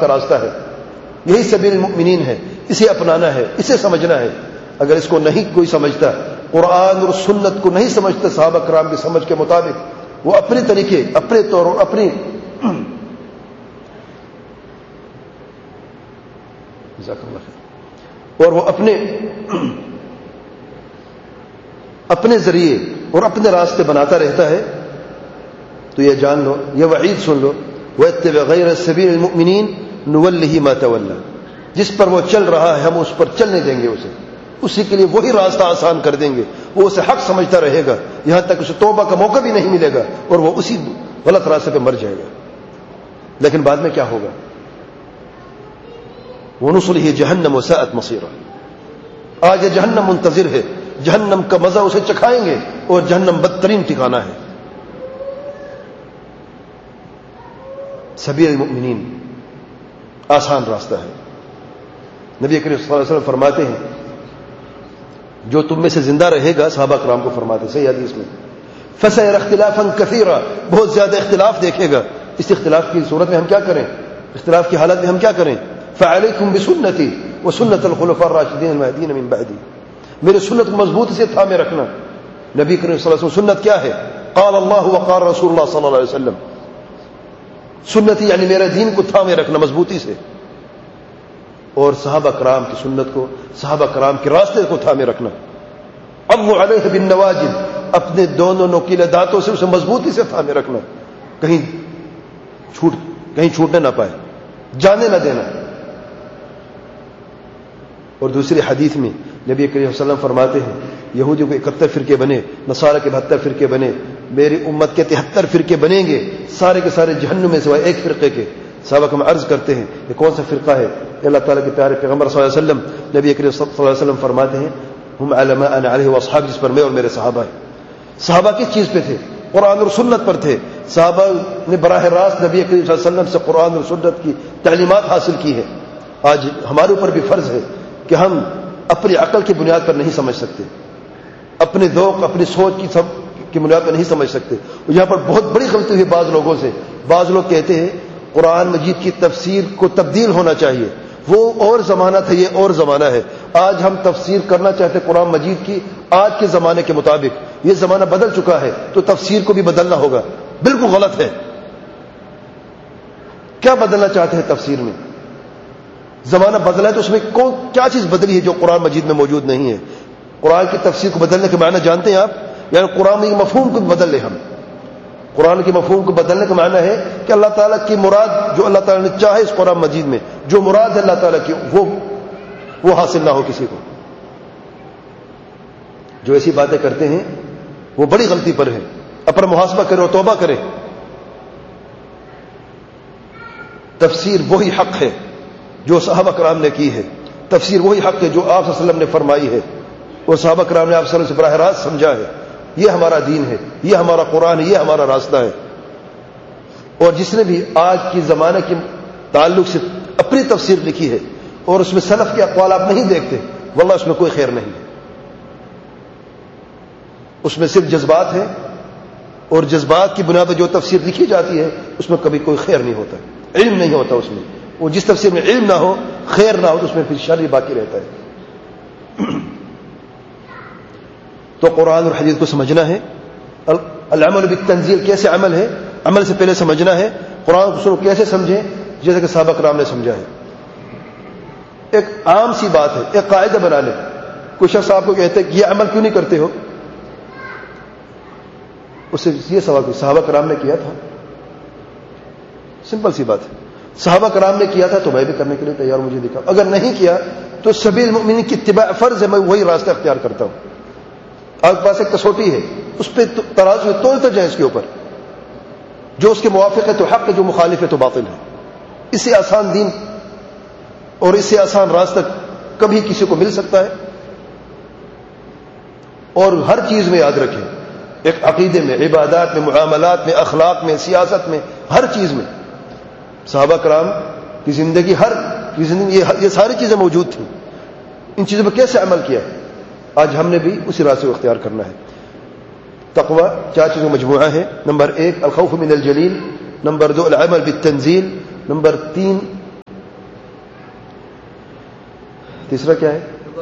کا راستہ ہے، یہی سبیل المؤمنین ہے، اسے اپنانا ہے، اسے سمجھنا ہے۔ اگر اس کو نہیں کوئی سمجھتا، قرآن اور سنت کو نہیں سمجھتا صحابہ کرام کی سمجھ کے مطابق، وہ اپنے طریقے، اپنے طور اور اپنی اور وہ اپنے ذریعے اور اپنے راستے بناتا رہتا ہے، تو یہ جان لو، یہ وعید سن لو، وَاتَّبِعْ غَيْرَ سَبِيلِ الْمُؤْمِنِينَ نُوَلِّهِ مَا تَوَلَّى، جس پر وہ چل رہا ہے ہم اس پر چلنے دیں گے، اسی کے لیے وہی راستہ آسان کر دیں گے، وہ اسے حق سمجھتا رہے گا یہاں تک اسے توبہ کا موقع بھی نہیں ملے گا اور وہ اسی غلط راستے پہ مر جائے گا۔ لیکن بعد میں کیا ہوگا؟ وَنُصْلِهِ جَهَنَّمَ وَسَاءَتْ مَصِيرًا، آج یہ جہنم منتظر ہے، جہنم کا مزہ اسے چکھائیں گے اور جہنم بدترین ٹھکانہ ہے۔ سبیل المؤمنین آسان راستہ ہے۔ نبی کریم صلی اللہ علیہ وسلم فرماتے ہیں، جو تم میں سے زندہ رہے گا، صحابہ کرام کو فرماتے ہیں صحیح حدیث میں، فَسَيَرَى اخْتِلَافًا كَثِيرًا، بہت زیادہ اختلاف دیکھے گا۔ اس اختلاف کی صورت میں ہم کیا کریں؟ اختلاف کی حالت میں ہم کیا کریں؟ فَعَلَيْكُمْ بِسُنَّتِي وَسُنَّةَ الْخُلَفَاءِ الرَّاشِدِينَ الْمَهْدِيِّينَ مِنْ بَعْدِي، میرے سنت کو مضبوطی سے تھامے رکھنا۔ نبی کریم صلی اللہ علیہ وسلم سنت کیا ہے؟ قال اللہ وقال رسول اللہ صلی اللہ علیہ وسلم، سنتی یعنی میرے دین کو تھامے رکھنا مضبوطی سے، اور صحابہ کرام کی سنت کو، صحابہ کرام کے راستے کو تھامے رکھنا۔ عضوا علیہ بالنواجذ، اپنے دونوں نوکیلے دانتوں سے اسے مضبوطی سے تھامے رکھنا، کہیں چھوٹنے نہ پائے، جانے نہ دینا۔ اور دوسری حدیث میں نبی کریم صلی اللہ علیہ وسلم فرماتے ہیں، یہودیوں کے 71 فرقے بنے، نصارہ کے 72 فرقے بنے، میری امت کے 73 فرقے بنیں گے، سارے کے سارے جہنم میں سوائے ایک فرقے کے۔ صحابہ کو ہم عرض کرتے ہیں یہ کون سا فرقہ ہے؟ اللہ تعالیٰ کے پیارے پیغمبر صلی اللہ علیہ وسلم، نبی کریم صلی اللہ علیہ وسلم فرماتے ہیں، ہم علماء انا علیہ واصحاب، جس پر میں اور میرے صحابہ ہیں۔ صحابہ کس چیز پہ تھے؟ قرآن اور سنت پر تھے۔ صحابہ نے براہ راست نبی کریم صلی اللہ علیہ وسلم سے قرآن اور سنت کی تعلیمات حاصل کی ہے۔ آج ہمارے اوپر بھی فرض ہے کہ ہم اپنی عقل کی بنیاد پر نہیں سمجھ سکتے، اپنے ذوق، اپنی سوچ کی بنیاد پر نہیں سمجھ سکتے۔ یہاں پر بہت بڑی غلطی ہوئی بعض لوگوں سے۔ بعض لوگ کہتے ہیں قرآن مجید کی تفسیر کو تبدیل ہونا چاہیے، وہ اور زمانہ تھا، یہ اور زمانہ ہے۔ آج ہم تفسیر کرنا چاہتے قرآن مجید کی آج کے زمانے کے مطابق، یہ زمانہ بدل چکا ہے تو تفسیر کو بھی بدلنا ہوگا۔ بالکل غلط ہے۔ کیا بدلنا چاہتے ہیں تفسیر میں؟ زمانہ بدلا ہے تو اس میں کیا چیز بدلی ہے جو قرآن مجید میں موجود نہیں ہے؟ قرآن کی تفسیر کو بدلنے کے معنی جانتے ہیں آپ؟ یعنی قرآن کے مفہوم کو بدل لیں ہم۔ قرآن کے مفہوم کو بدلنے کا معنی ہے کہ اللہ تعالیٰ کی مراد، جو اللہ تعالیٰ نے چاہے اس قرآن مجید میں جو مراد ہے اللہ تعالیٰ کی، وہ حاصل نہ ہو کسی کو۔ جو ایسی باتیں کرتے ہیں وہ بڑی غلطی پر ہے، اپنا محاسبہ کریں اور توبہ کریں۔ تفسیر وہی حق ہے جو صحابہ کرام نے کی ہے، تفسیر وہی حق ہے جو آپ صلی اللہ علیہ وسلم نے فرمائی ہے اور صحابہ کرام نے آپ صلی اللہ علیہ وسلم سے براہ راست سمجھا ہے۔ یہ ہمارا دین ہے، یہ ہمارا قرآن ہے، یہ ہمارا راستہ ہے۔ اور جس نے بھی آج کی زمانے کے تعلق سے اپنی تفسیر لکھی ہے اور اس میں سلف کے اقوال آپ نہیں دیکھتے، واللہ اس میں کوئی خیر نہیں ہے۔ اس میں صرف جذبات ہیں، اور جذبات کی بنیاد پر جو تفسیر لکھی جاتی ہے اس میں کبھی کوئی خیر نہیں ہوتا، علم نہیں ہوتا اس میں۔ وہ جس تفسیر میں علم نہ ہو، خیر نہ ہو، تو اس میں پھر شر ہی باقی رہتا ہے۔ تو قرآن اور حدیث کو سمجھنا ہے۔ العمل بالتنزیل کیسے عمل ہے؟ عمل سے پہلے سمجھنا ہے۔ قرآن کو کیسے سمجھیں؟ جیسے کہ صحابہ کرام نے سمجھا ہے۔ ایک عام سی بات ہے، ایک قاعدہ بنا لیں۔ کوئی شخص آپ کو کہتے ہیں کہ یہ عمل کیوں نہیں کرتے ہو، اس سے یہ سوال کہ صحابہ کرام نے کیا تھا۔ سمپل سی بات ہے، صحابہ کرام نے کیا تھا تو میں بھی کرنے کے لیے تیار ہوں، مجھے دکھاؤ۔ اگر نہیں کیا تو سبیل المؤمنین کی اتباع فرض ہے، میں وہی راستہ اختیار کرتا ہوں۔ آپ کے پاس ایک کسوٹی ہے، اس پہ ترازو تولتے جائیں، اس کے اوپر جو اس کے موافق ہے تو حق ہے، جو مخالف ہے تو باطل ہے۔ اس سے آسان دین اور اس سے آسان راستہ کبھی کسی کو مل سکتا ہے؟ اور ہر چیز میں یاد رکھیں، ایک عقیدے میں، عبادات میں، معاملات میں، اخلاق میں، سیاست میں، ہر چیز میں صحابہ کرام کی زندگی یہ ساری چیزیں موجود تھیں۔ ان چیزوں پر کیسے عمل کیا؟ آج ہم نے بھی اسی راستے کو اختیار کرنا ہے۔ تقوی 4 چیزوں کا مجموعہ ہے۔ نمبر 1 الخوف من الجلیل، نمبر 2 العمل بالتنزیل، نمبر 3 تیسرا کیا ہے؟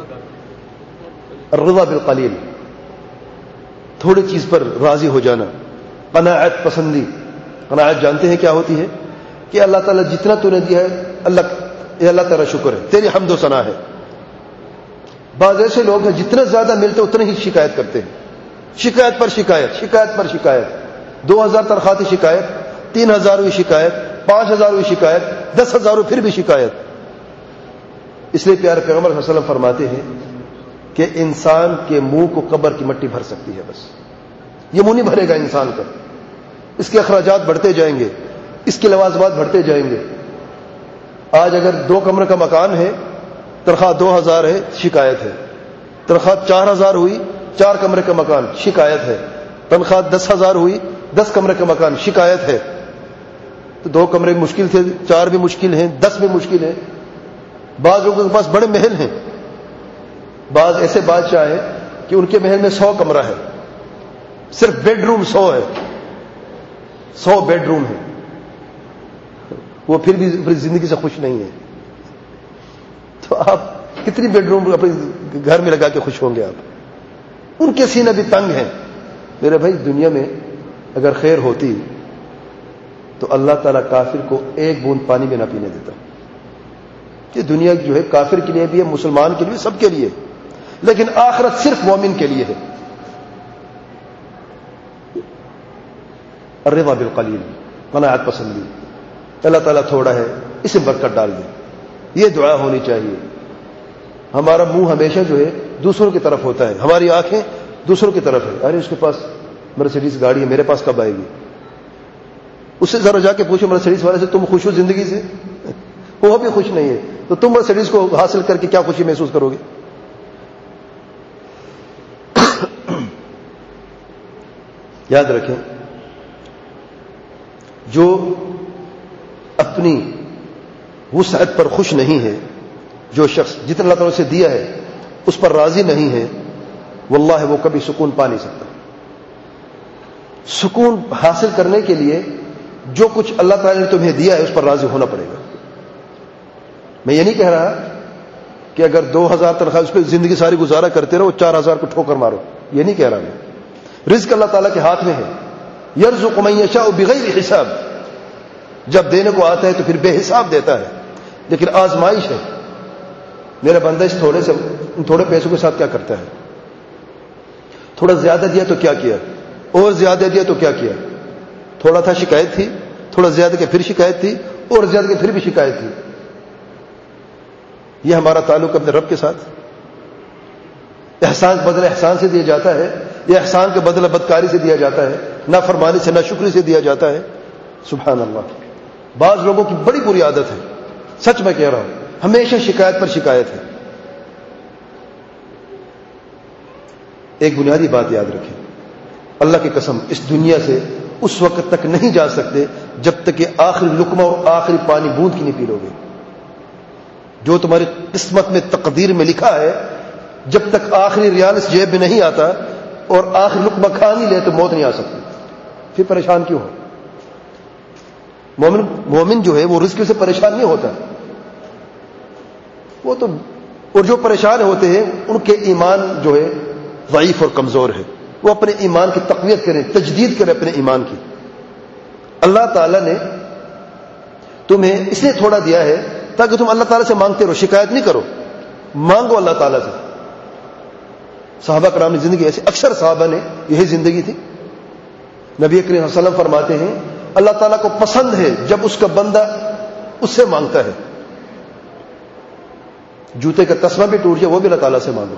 الرضا بالقلیل، تھوڑی چیز پر راضی ہو جانا، قناعت پسندی۔ قناعت جانتے ہیں کیا ہوتی ہے؟ کہ اللہ تعالیٰ جتنا تو نے دیا ہے، اللہ تعالیٰ شکر ہے، تیری حمد و ثنا ہے۔ بعض ایسے لوگ ہیں جتنا زیادہ ملتے اتنے ہی شکایت کرتے ہیں، شکایت پر شکایت، شکایت پر شکایت، 2000 تنخواہ تھی شکایت، 3000 ہوئی شکایت، 5000 ہوئی شکایت، 10,000 ہوئی پھر بھی شکایت۔ اس لیے پیارے پیغمبر صلی اللہ علیہ وسلم فرماتے ہیں کہ انسان کے منہ کو قبر کی مٹی بھر سکتی ہے، بس یہ منہ نہیں بھرے گا انسان کا، اس کے اخراجات بڑھتے جائیں گے، اس کے لوازمات بڑھتے جائیں گے۔ آج اگر 2 کمرے کا مکان ہے، تنخواہ 2000 ہے، شکایت ہے۔ تنخواہ 4000 ہوئی، 4 کمرے کا مکان، شکایت ہے۔ تنخواہ 10,000 ہوئی، 10 کمرے کا مکان، شکایت ہے۔ تو 2 کمرے مشکل تھے، 4 بھی مشکل ہیں، 10 بھی مشکل ہیں۔ بعض لوگوں کے پاس بڑے محل ہیں، بعض ایسے بادشاہ ہیں کہ ان کے محل میں 100 کمرہ ہے، صرف بیڈ روم 100 ہے، 100 بیڈ روم ہے، وہ پھر بھی اپنی زندگی سے خوش نہیں ہے۔ تو آپ کتنی بیڈ روم اپنے گھر میں لگا کے خوش ہوں گے آپ؟ ان کے سینے بھی تنگ ہیں۔ میرے بھائی، دنیا میں اگر خیر ہوتی تو اللہ تعالیٰ کافر کو 1 بوند پانی بھی نہ پینے دیتا۔ یہ دنیا جو ہے کافر کے لیے بھی ہے، مسلمان کے لیے، سب کے لیے، لیکن آخرت صرف مومن کے لیے ہے۔ الرضا بالقلیل، قناعت پسندی، اللہ تعالیٰ تھوڑا ہے، اسے برکت ڈال دے، یہ دعا ہونی چاہیے۔ ہمارا منہ ہمیشہ جو ہے دوسروں کی طرف ہوتا ہے، ہماری آنکھیں دوسروں کی طرف ہے۔ ارے اس کے پاس مرسیڈیز گاڑی ہے، میرے پاس کب آئے گی؟ اس سے ذرا جا کے پوچھو مرسیڈیز والے سے، تم خوش ہو زندگی سے؟ وہ بھی خوش نہیں ہے، تو تم مرسیڈیز کو حاصل کر کے کیا خوشی محسوس کرو گے؟ یاد رکھیں، جو اپنی وسعت پر خوش نہیں ہے، جو شخص جتنا اللہ تعالیٰ سے دیا ہے اس پر راضی نہیں ہے، واللہ وہ کبھی سکون پا نہیں سکتا۔ سکون حاصل کرنے کے لیے جو کچھ اللہ تعالیٰ نے تمہیں دیا ہے اس پر راضی ہونا پڑے گا۔ میں یہ نہیں کہہ رہا کہ اگر 2000 تنخواہ اس پہ زندگی ساری گزارا کرتے رہو، 4000 کو ٹھوکر مارو، یہ نہیں کہہ رہا میں۔ رزق اللہ تعالیٰ کے ہاتھ میں ہے، یرزق من یشاء بغیر حساب، جب دینے کو آتا ہے تو پھر بے حساب دیتا ہے، لیکن آزمائش ہے۔ میرا بندہ اس تھوڑے پیسوں کے ساتھ کیا کرتا ہے؟ تھوڑا زیادہ دیا تو کیا کیا، اور زیادہ دیا تو کیا کیا؟ تھوڑا تھا شکایت تھی، تھوڑا زیادہ کے پھر شکایت تھی، اور زیادہ کے پھر بھی شکایت تھی۔ یہ ہمارا تعلق اپنے رب کے ساتھ؟ احسان کے بدلے احسان سے دیا جاتا ہے، یا احسان کے بدلے بدکاری سے دیا جاتا ہے، نافرمانی سے، ناشکری سے دیا جاتا ہے؟ سبحان اللہ۔ بعض لوگوں کی بڑی بری عادت ہے، سچ میں کہہ رہا ہوں، ہمیشہ شکایت پر شکایت ہے۔ ایک بنیادی بات یاد رکھیں، اللہ کی قسم، اس دنیا سے اس وقت تک نہیں جا سکتے جب تک کہ آخری لقمہ اور آخری پانی بوند کی نہیں پی لو گے۔ جو تمہاری قسمت میں، تقدیر میں لکھا ہے، جب تک آخری ریال اس جیب میں نہیں آتا اور آخری لقمہ کھا نہیں لے تو موت نہیں آ سکتی۔ پھر پریشان کیوں ہو؟ مومن جو ہے وہ رزق سے پریشان نہیں ہوتا، وہ تو، اور جو پریشان ہوتے ہیں ان کے ایمان جو ہے ضعیف اور کمزور ہے، وہ اپنے ایمان کی تقویت کریں، تجدید کریں اپنے ایمان کی۔ اللہ تعالیٰ نے تمہیں اس لیے تھوڑا دیا ہے تاکہ تم اللہ تعالیٰ سے مانگتے رہو، شکایت نہیں کرو، مانگو اللہ تعالیٰ سے۔ صحابہ کرام کی زندگی ایسے، اکثر صحابہ نے یہی زندگی تھی۔ نبی کریم صلی اللہ علیہ وسلم فرماتے ہیں اللہ تعالیٰ کو پسند ہے جب اس کا بندہ اس سے مانگتا ہے۔ جوتے کا تسمہ بھی ٹوٹ جائے وہ بھی اللہ تعالیٰ سے مانگو،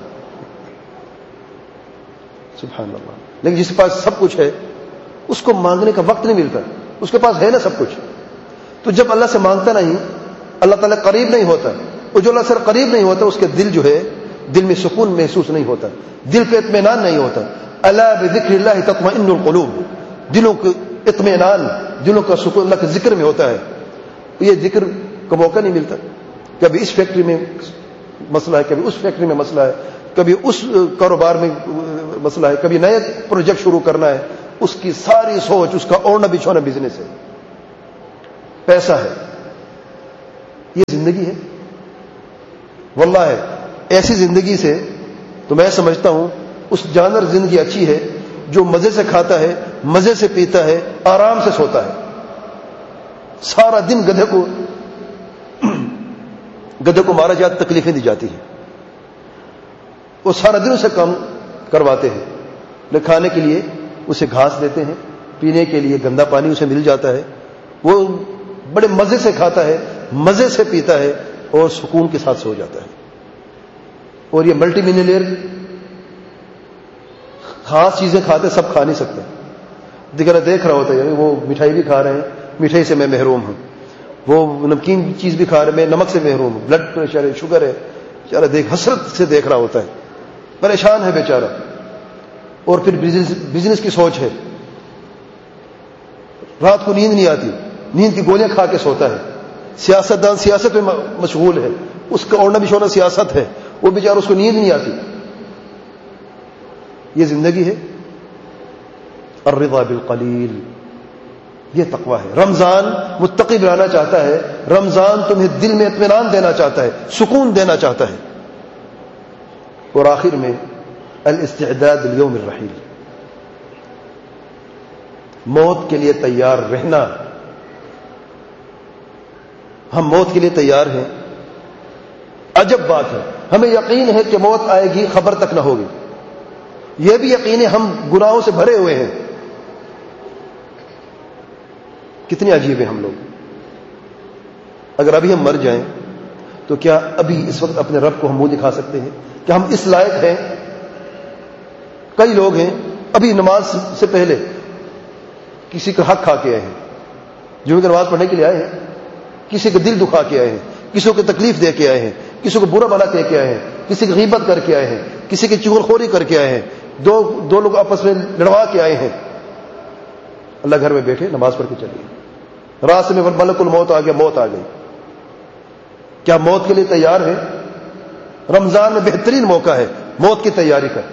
سبحان اللہ۔ لیکن جس کے پاس سب کچھ ہے اس کو مانگنے کا وقت نہیں ملتا، اس کے پاس ہے نا سب کچھ، تو جب اللہ سے مانگتا نہیں، اللہ تعالیٰ قریب نہیں ہوتا، اور جو اللہ سے قریب نہیں ہوتا اس کے دل جو ہے، دل میں سکون محسوس نہیں ہوتا، دل پہ اطمینان نہیں ہوتا۔ الا بذکر اللہ تطمئن القلوب، دلوں کا اطمینان، دلوں کا سکون اللہ کے ذکر میں ہوتا ہے۔ یہ ذکر کا موقع نہیں ملتا، کبھی اس فیکٹری میں مسئلہ ہے، کبھی اس فیکٹری میں مسئلہ ہے، کبھی اس کاروبار میں مسئلہ ہے، کبھی نئے پروجیکٹ شروع کرنا ہے، اس کی ساری سوچ، اس کا اوڑھنا بچھونا بزنس ہے، پیسہ ہے۔ یہ زندگی ہے؟ واللہ ہے ایسی زندگی سے تو میں سمجھتا ہوں اس جانور زندگی اچھی ہے جو مزے سے کھاتا ہے، مزے سے پیتا ہے، آرام سے سوتا ہے. سارا دن گدھے کو مارا جاتا، تکلیفیں دی جاتی ہیں، وہ سارا دن اسے کام کرواتے ہیں، لیکن کھانے کے لیے اسے گھاس دیتے ہیں، پینے کے لیے گندا پانی اسے مل جاتا ہے، وہ بڑے مزے سے کھاتا ہے، مزے سے پیتا ہے اور سکون کے ساتھ سو جاتا ہے. اور یہ ملٹی ملینئر خاص چیزیں کھاتے، سب کھا نہیں سکتے. دیکھ رہا ہوتا ہے وہ مٹھائی بھی کھا رہے ہیں، مٹھائی سے میں محروم ہوں، وہ نمکین چیز بھی کھا رہے ہیں، میں نمک سے محروم ہوں، بلڈ پریشر ہے، شوگر ہے، بیچارہ حسرت سے دیکھ رہا ہوتا ہے، پریشان ہے بیچارہ. اور پھر بزنس کی سوچ ہے، رات کو نیند نہیں آتی، نیند کی گولیاں کھا کے سوتا ہے. سیاستدان سیاست میں مشغول ہے، اس کا اوڑھنا بچھونا سیاست ہے، وہ بیچارہ اس کو نیند نہیں آتی. یہ زندگی ہے؟ الرضا بالقلیل، یہ تقویٰ ہے. رمضان متقی بنانا چاہتا ہے، رمضان تمہیں دل میں اطمینان دینا چاہتا ہے، سکون دینا چاہتا ہے. اور آخر میں الاستعداد لیوم الرحیل، موت کے لیے تیار رہنا. ہم موت کے لیے تیار ہیں. عجب بات ہے، ہمیں یقین ہے کہ موت آئے گی، خبر تک نہ ہوگی. یہ بھی یقین ہے ہم گناہوں سے بھرے ہوئے ہیں. کتنے عجیب ہیں ہم لوگ. اگر ابھی ہم مر جائیں تو کیا ابھی اس وقت اپنے رب کو ہم منہ دکھا سکتے ہیں؟ کیا ہم اس لائق ہیں؟ کئی لوگ ہیں ابھی نماز سے پہلے کسی کا حق کھا کے آئے ہیں، جو کہ نماز پڑھنے کے لیے آئے ہیں، کسی کا دل دکھا کے آئے ہیں، کسی کو تکلیف دے کے آئے ہیں، کسی کو برا بھلا کہہ کے آئے ہیں، کسی کی غیبت کر کے آئے ہیں، کسی کی چغلخوری کر کے آئے ہیں، دو لوگ آپس میں لڑوا کے آئے ہیں. اللہ گھر میں بیٹھے نماز پڑھ کے چلے گئے، راستے میں ملک الموت آ گیا، موت آ گئی. کیا موت کے لیے تیار ہے؟ رمضان میں بہترین موقع ہے موت کی تیاری کا.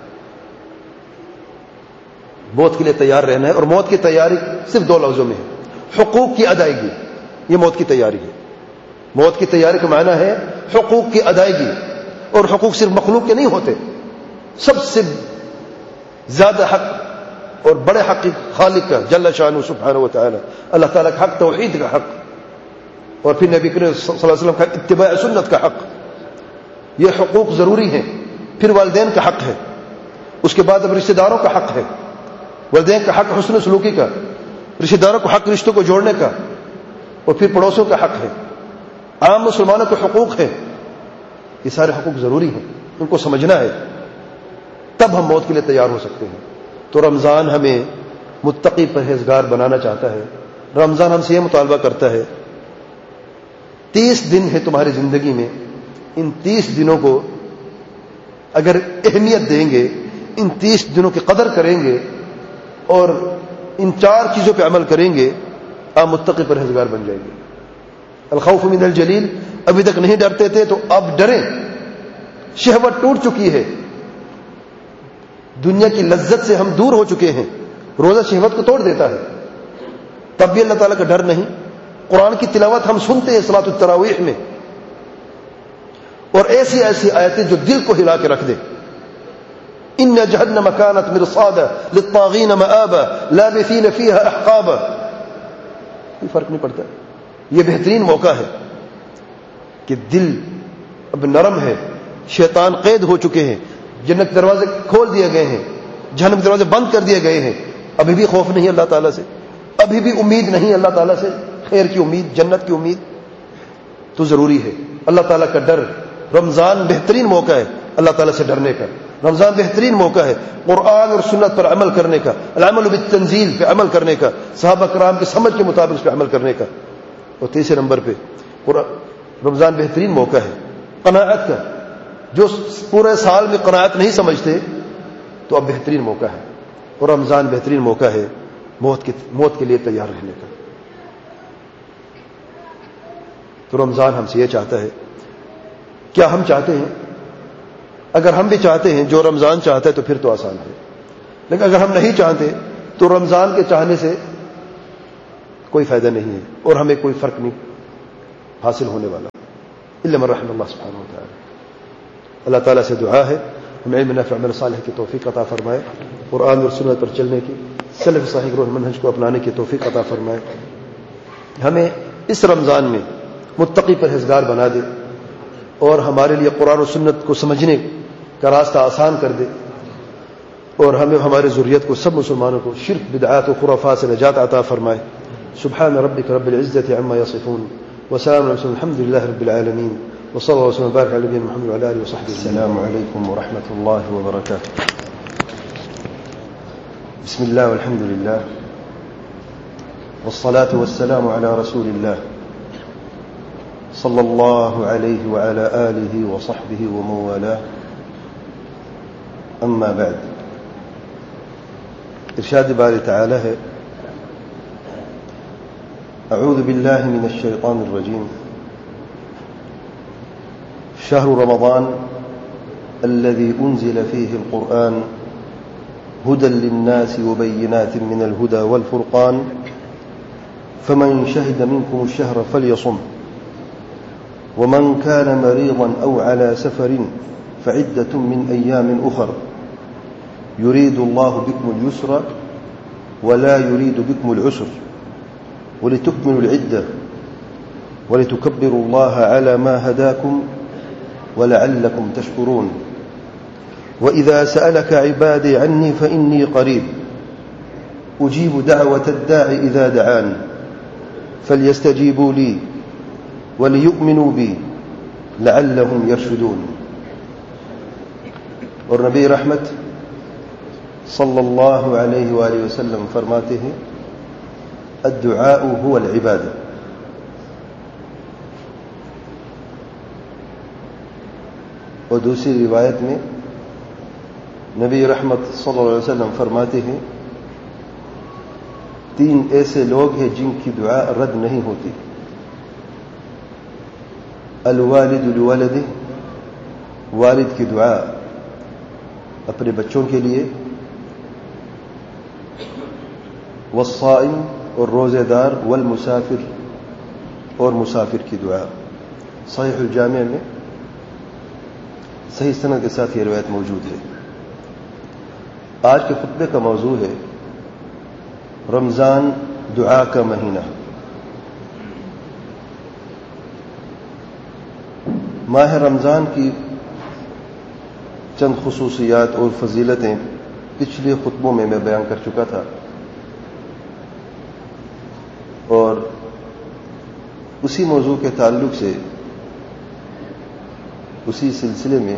موت کے لیے تیار رہنا ہے، اور موت کی تیاری صرف دو لفظوں میں ہے، حقوق کی ادائیگی. یہ موت کی تیاری ہے. موت کی تیاری کا معنی ہے حقوق کی ادائیگی. اور حقوق صرف مخلوق کے نہیں ہوتے، سب سے زیادہ حق اور بڑے حق خالق کا جل شانہ سبحانہ و تعالی، اللہ تعالیٰ کا حق، توحید کا حق، اور پھر نبی کریم صلی اللہ علیہ وسلم کا اتباع سنت کا حق. یہ حقوق ضروری ہیں. پھر والدین کا حق ہے، اس کے بعد اب رشتہ داروں کا حق ہے. والدین کا حق حسن سلوکی کا، رشتہ داروں کو حق رشتوں کو جوڑنے کا، اور پھر پڑوسوں کا حق ہے، عام مسلمانوں کے حقوق ہیں. یہ سارے حقوق ضروری ہیں، ان کو سمجھنا ہے، تب ہم موت کے لیے تیار ہو سکتے ہیں. تو رمضان ہمیں متقی پرہیزگار بنانا چاہتا ہے. رمضان ہم سے یہ مطالبہ کرتا ہے 30 دن ہے تمہاری زندگی میں، ان 30 دنوں کو اگر اہمیت دیں گے، ان 30 دنوں کی قدر کریں گے اور ان 4 چیزوں پہ عمل کریں گے، آپ متقی پرہیزگار بن جائیں گے. الخوف من الجلیل، ابھی تک نہیں ڈرتے تھے تو اب ڈریں. شہوت ٹوٹ چکی ہے، دنیا کی لذت سے ہم دور ہو چکے ہیں. روزہ شہوت کو توڑ دیتا ہے، تب بھی اللہ تعالیٰ کا ڈر نہیں. قرآن کی تلاوت ہم سنتے ہیں صلاۃ التراویح میں، اور ایسی ایسی آیتیں جو دل کو ہلا کے رکھ دے. ان جہنم کانت مرصادا للطاغین مآبا لابثین فیہا احقابا. کوئی فرق نہیں پڑتا. یہ بہترین موقع ہے کہ دل اب نرم ہے، شیطان قید ہو چکے ہیں، جنت کے دروازے کھول دیے گئے ہیں، جہنم کے دروازے بند کر دیے گئے ہیں. ابھی بھی خوف نہیں اللہ تعالیٰ سے، ابھی بھی امید نہیں اللہ تعالیٰ سے، خیر کی امید، جنت کی امید. تو ضروری ہے اللہ تعالیٰ کا ڈر. رمضان بہترین موقع ہے اللہ تعالیٰ سے ڈرنے کا. رمضان بہترین موقع ہے قرآن اور سنت پر عمل کرنے کا، العمل بالتنزیل پہ عمل کرنے کا، صحابہ کرام کی سمجھ کے مطابق اس پہ عمل کرنے کا. اور تیسرے نمبر پہ رمضان بہترین موقع ہے قناعت کا. جو پورے سال میں قناعت نہیں سمجھتے تو اب بہترین موقع ہے. اور رمضان بہترین موقع ہے موت کے لیے تیار رہنے کا. تو رمضان ہم سے یہ چاہتا ہے. کیا ہم چاہتے ہیں؟ اگر ہم بھی چاہتے ہیں جو رمضان چاہتا ہے تو پھر تو آسان ہے. لیکن اگر ہم نہیں چاہتے تو رمضان کے چاہنے سے کوئی فائدہ نہیں ہے اور ہمیں کوئی فرق نہیں حاصل ہونے والا. الا من رحم اللہ سبحانہ و تعالی. اللہ تعالیٰ سے دعا ہے ہمیں علم نافع عمل صالح کی توفیق عطا فرمائے، قرآن اور سنت پر چلنے کی، سلف صالح روح منہج کو اپنانے کی توفیق عطا فرمائے، ہمیں اس رمضان میں متقی پرہیزگار بنا دے اور ہمارے لیے قرآن و سنت کو سمجھنے کا راستہ آسان کر دے، اور ہمیں ہمارے ذریت کو سب مسلمانوں کو شرک بدعات و خرافات سے نجات عطا فرمائے۔ سبحان ربک رب العزة عما يصفون وسلام على المرسلين الحمد لله رب العالمين وصلى الله وسلم وبارك على نبينا محمد وعلى اله وصحبه. السلام عليكم ورحمة الله وبركاته. بسم الله والحمد لله والصلاة والسلام على رسول الله صلى الله عليه وعلى آله وصحبه ومن والاه. أما بعد، ارشاد باری تعالی ہے اعوذ بالله من الشيطان الرجيم شهر رمضان الذي أنزل فيه القرآن هدى للناس وبينات من الهدى والفرقان فمن شهد منكم الشهر فليصم ومن كان مريضا أو على سفر فعدة من أيام أخر يريد الله بكم اليسر ولا يريد بكم العسر ولتكملوا العدة ولتكبروا الله على ما هداكم ولعلكم تشكرون وإذا سألك عبادي عني فإني قريب أجيب دعوة الداع إذا دعان فليستجيبوا لي وليؤمنوا بي لعلهم يرشدون. اور نبی رحمت صلی اللہ علیہ وآلہ وسلم فرماتے ہیں الدعاء هو العبادة. اور دوسری روایت میں نبی رحمت صلی اللہ علیہ وسلم فرماتے ہیں 3 ایسے لوگ ہیں جن کی دعا رد نہیں ہوتی، الوالد لولده، والد کی دعا اپنے بچوں کے لیے، والصائم اور روزے دار، والمسافر اور مسافر کی دعا. صحیح الجامع میں صحیح سند کے ساتھ یہ روایت موجود ہے. آج کے خطبے کا موضوع ہے رمضان دعا کا مہینہ. ماہ رمضان کی چند خصوصیات اور فضیلتیں پچھلے خطبوں میں بیان کر چکا تھا، اور اسی موضوع کے تعلق سے اسی سلسلے میں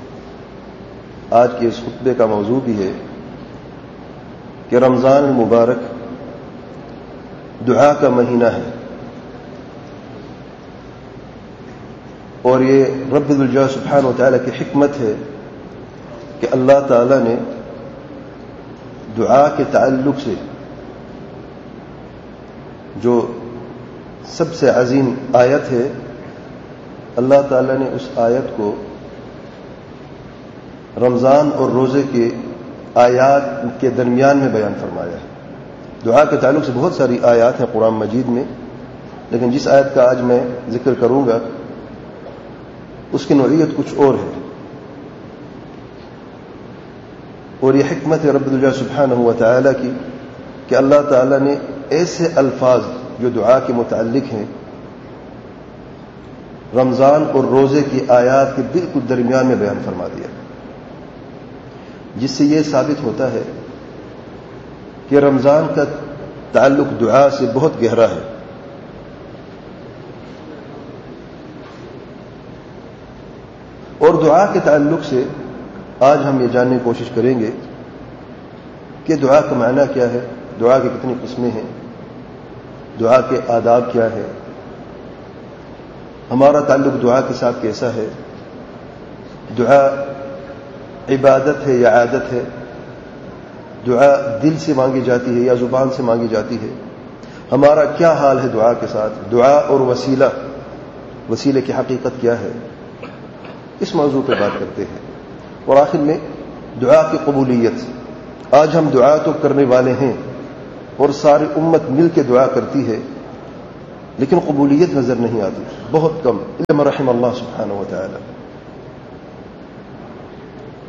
آج کے اس خطبے کا موضوع بھی ہے کہ رمضان المبارک دعا کا مہینہ ہے، اور یہ رب الجلال سبحانہ و تعالیٰ کی حکمت ہے کہ اللہ تعالیٰ نے دعا کے تعلق سے جو سب سے عظیم آیت ہے، اللہ تعالیٰ نے اس آیت کو رمضان اور روزے کے آیات کے درمیان میں بیان فرمایا ہے. دعا کے تعلق سے بہت ساری آیات ہیں قرآن مجید میں، لیکن جس آیت کا آج میں ذکر کروں گا اس کی نوعیت کچھ اور ہے، اور یہ حکمت ہے رب الجلال سبحانہ و تعالیٰ کی کہ اللہ تعالیٰ نے ایسے الفاظ جو دعا کے متعلق ہیں رمضان اور روزے کی آیات کے بالکل درمیان میں بیان فرما دیا، جس سے یہ ثابت ہوتا ہے کہ رمضان کا تعلق دعا سے بہت گہرا ہے. اور دعا کے تعلق سے آج ہم یہ جاننے کی کوشش کریں گے کہ دعا کا معنی کیا ہے، دعا کی کتنی قسمیں ہیں، دعا کے آداب کیا ہے، ہمارا تعلق دعا کے ساتھ کیسا ہے، دعا عبادت ہے یا عادت ہے، دعا دل سے مانگی جاتی ہے یا زبان سے مانگی جاتی ہے، ہمارا کیا حال ہے دعا کے ساتھ، دعا اور وسیلے کی حقیقت کیا ہے، اس موضوع پہ بات کرتے ہیں. اور آخر میں دعا کی قبولیت. آج ہم دعا تو کرنے والے ہیں اور ساری امت مل کے دعا کرتی ہے، لیکن قبولیت نظر نہیں آتی، بہت کم، الا من رحم اللہ سبحانہ و تعالی.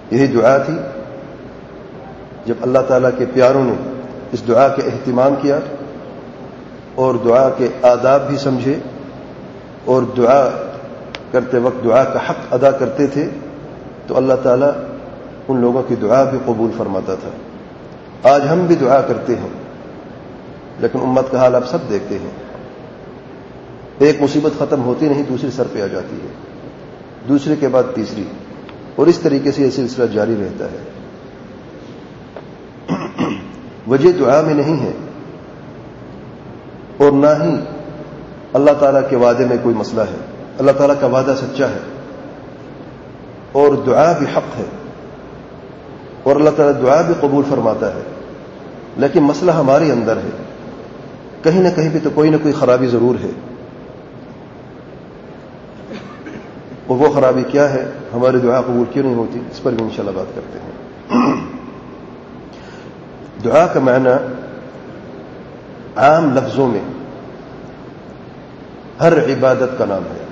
یہی دعا تھی جب اللہ تعالیٰ کے پیاروں نے اس دعا کے اہتمام کیا اور دعا کے آداب بھی سمجھے اور دعا کرتے وقت دعا کا حق ادا کرتے تھے تو اللہ تعالیٰ ان لوگوں کی دعا بھی قبول فرماتا تھا. آج ہم بھی دعا کرتے ہیں لیکن امت کا حال آپ سب دیکھتے ہیں. ایک مصیبت ختم ہوتی نہیں دوسری سر پہ آ جاتی ہے, دوسرے کے بعد تیسری, اور اس طریقے سے یہ سلسلہ جاری رہتا ہے. وجہ دعا میں نہیں ہے اور نہ ہی اللہ تعالیٰ کے وعدے میں کوئی مسئلہ ہے. اللہ تعالیٰ کا وعدہ سچا ہے اور دعا بھی حق ہے اور اللہ تعالیٰ دعا بھی قبول فرماتا ہے, لیکن مسئلہ ہمارے اندر ہے. کہیں نہ کہیں بھی تو کوئی نہ کوئی خرابی ضرور ہے, اور وہ خرابی کیا ہے, ہماری دعا قبول کیوں نہیں ہوتی, اس پر بھی انشاءاللہ بات کرتے ہیں. دعا کا معنی عام لفظوں میں ہر عبادت کا نام ہے.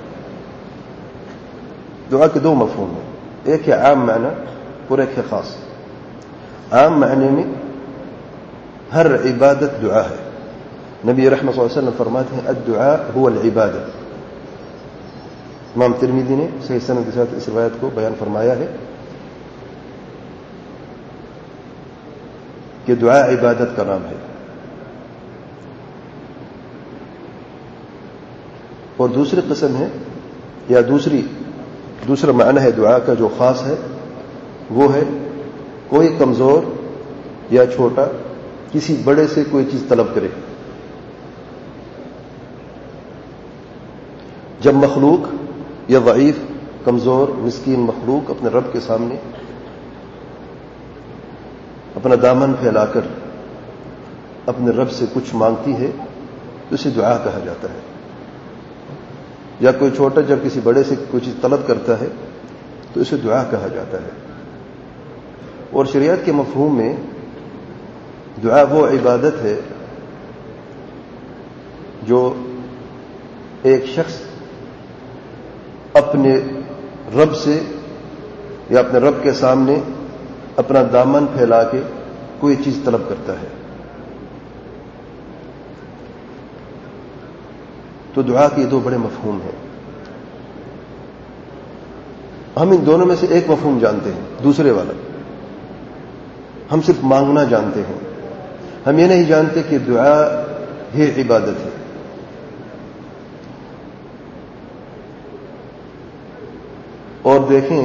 دعا کے دو مفہوم ہیں, ایک ہے عام معنی اور ایک ہے خاص. عام معنی میں ہر عبادت دعا ہے. نبی رحمت صلی اللہ علیہ وسلم فرماتے ہیں الدعاء هو العبادہ. امام ترمذی نے صحیح سند کے ساتھ اس روایت کو بیان فرمایا ہے کہ دعا عبادت کا نام ہے. اور دوسری قسم ہے یا دوسرا معنی ہے دعا کا جو خاص ہے, وہ ہے کوئی کمزور یا چھوٹا کسی بڑے سے کوئی چیز طلب کرے. جب مخلوق یا ضعیف کمزور مسکین مخلوق اپنے رب کے سامنے اپنا دامن پھیلا کر اپنے رب سے کچھ مانگتی ہے تو اسے دعا کہا جاتا ہے. یا کوئی چھوٹا جب کسی بڑے سے کوئی چیز طلب کرتا ہے تو اسے دعا کہا جاتا ہے. اور شریعت کے مفہوم میں دعا وہ عبادت ہے جو ایک شخص اپنے رب سے یا اپنے رب کے سامنے اپنا دامن پھیلا کے کوئی چیز طلب کرتا ہے. تو دعا کے دو بڑے مفہوم ہیں. ہم ان دونوں میں سے ایک مفہوم جانتے ہیں, دوسرے والا ہم صرف مانگنا جانتے ہیں. ہم یہ نہیں جانتے کہ دعا ہی عبادت ہے. اور دیکھیں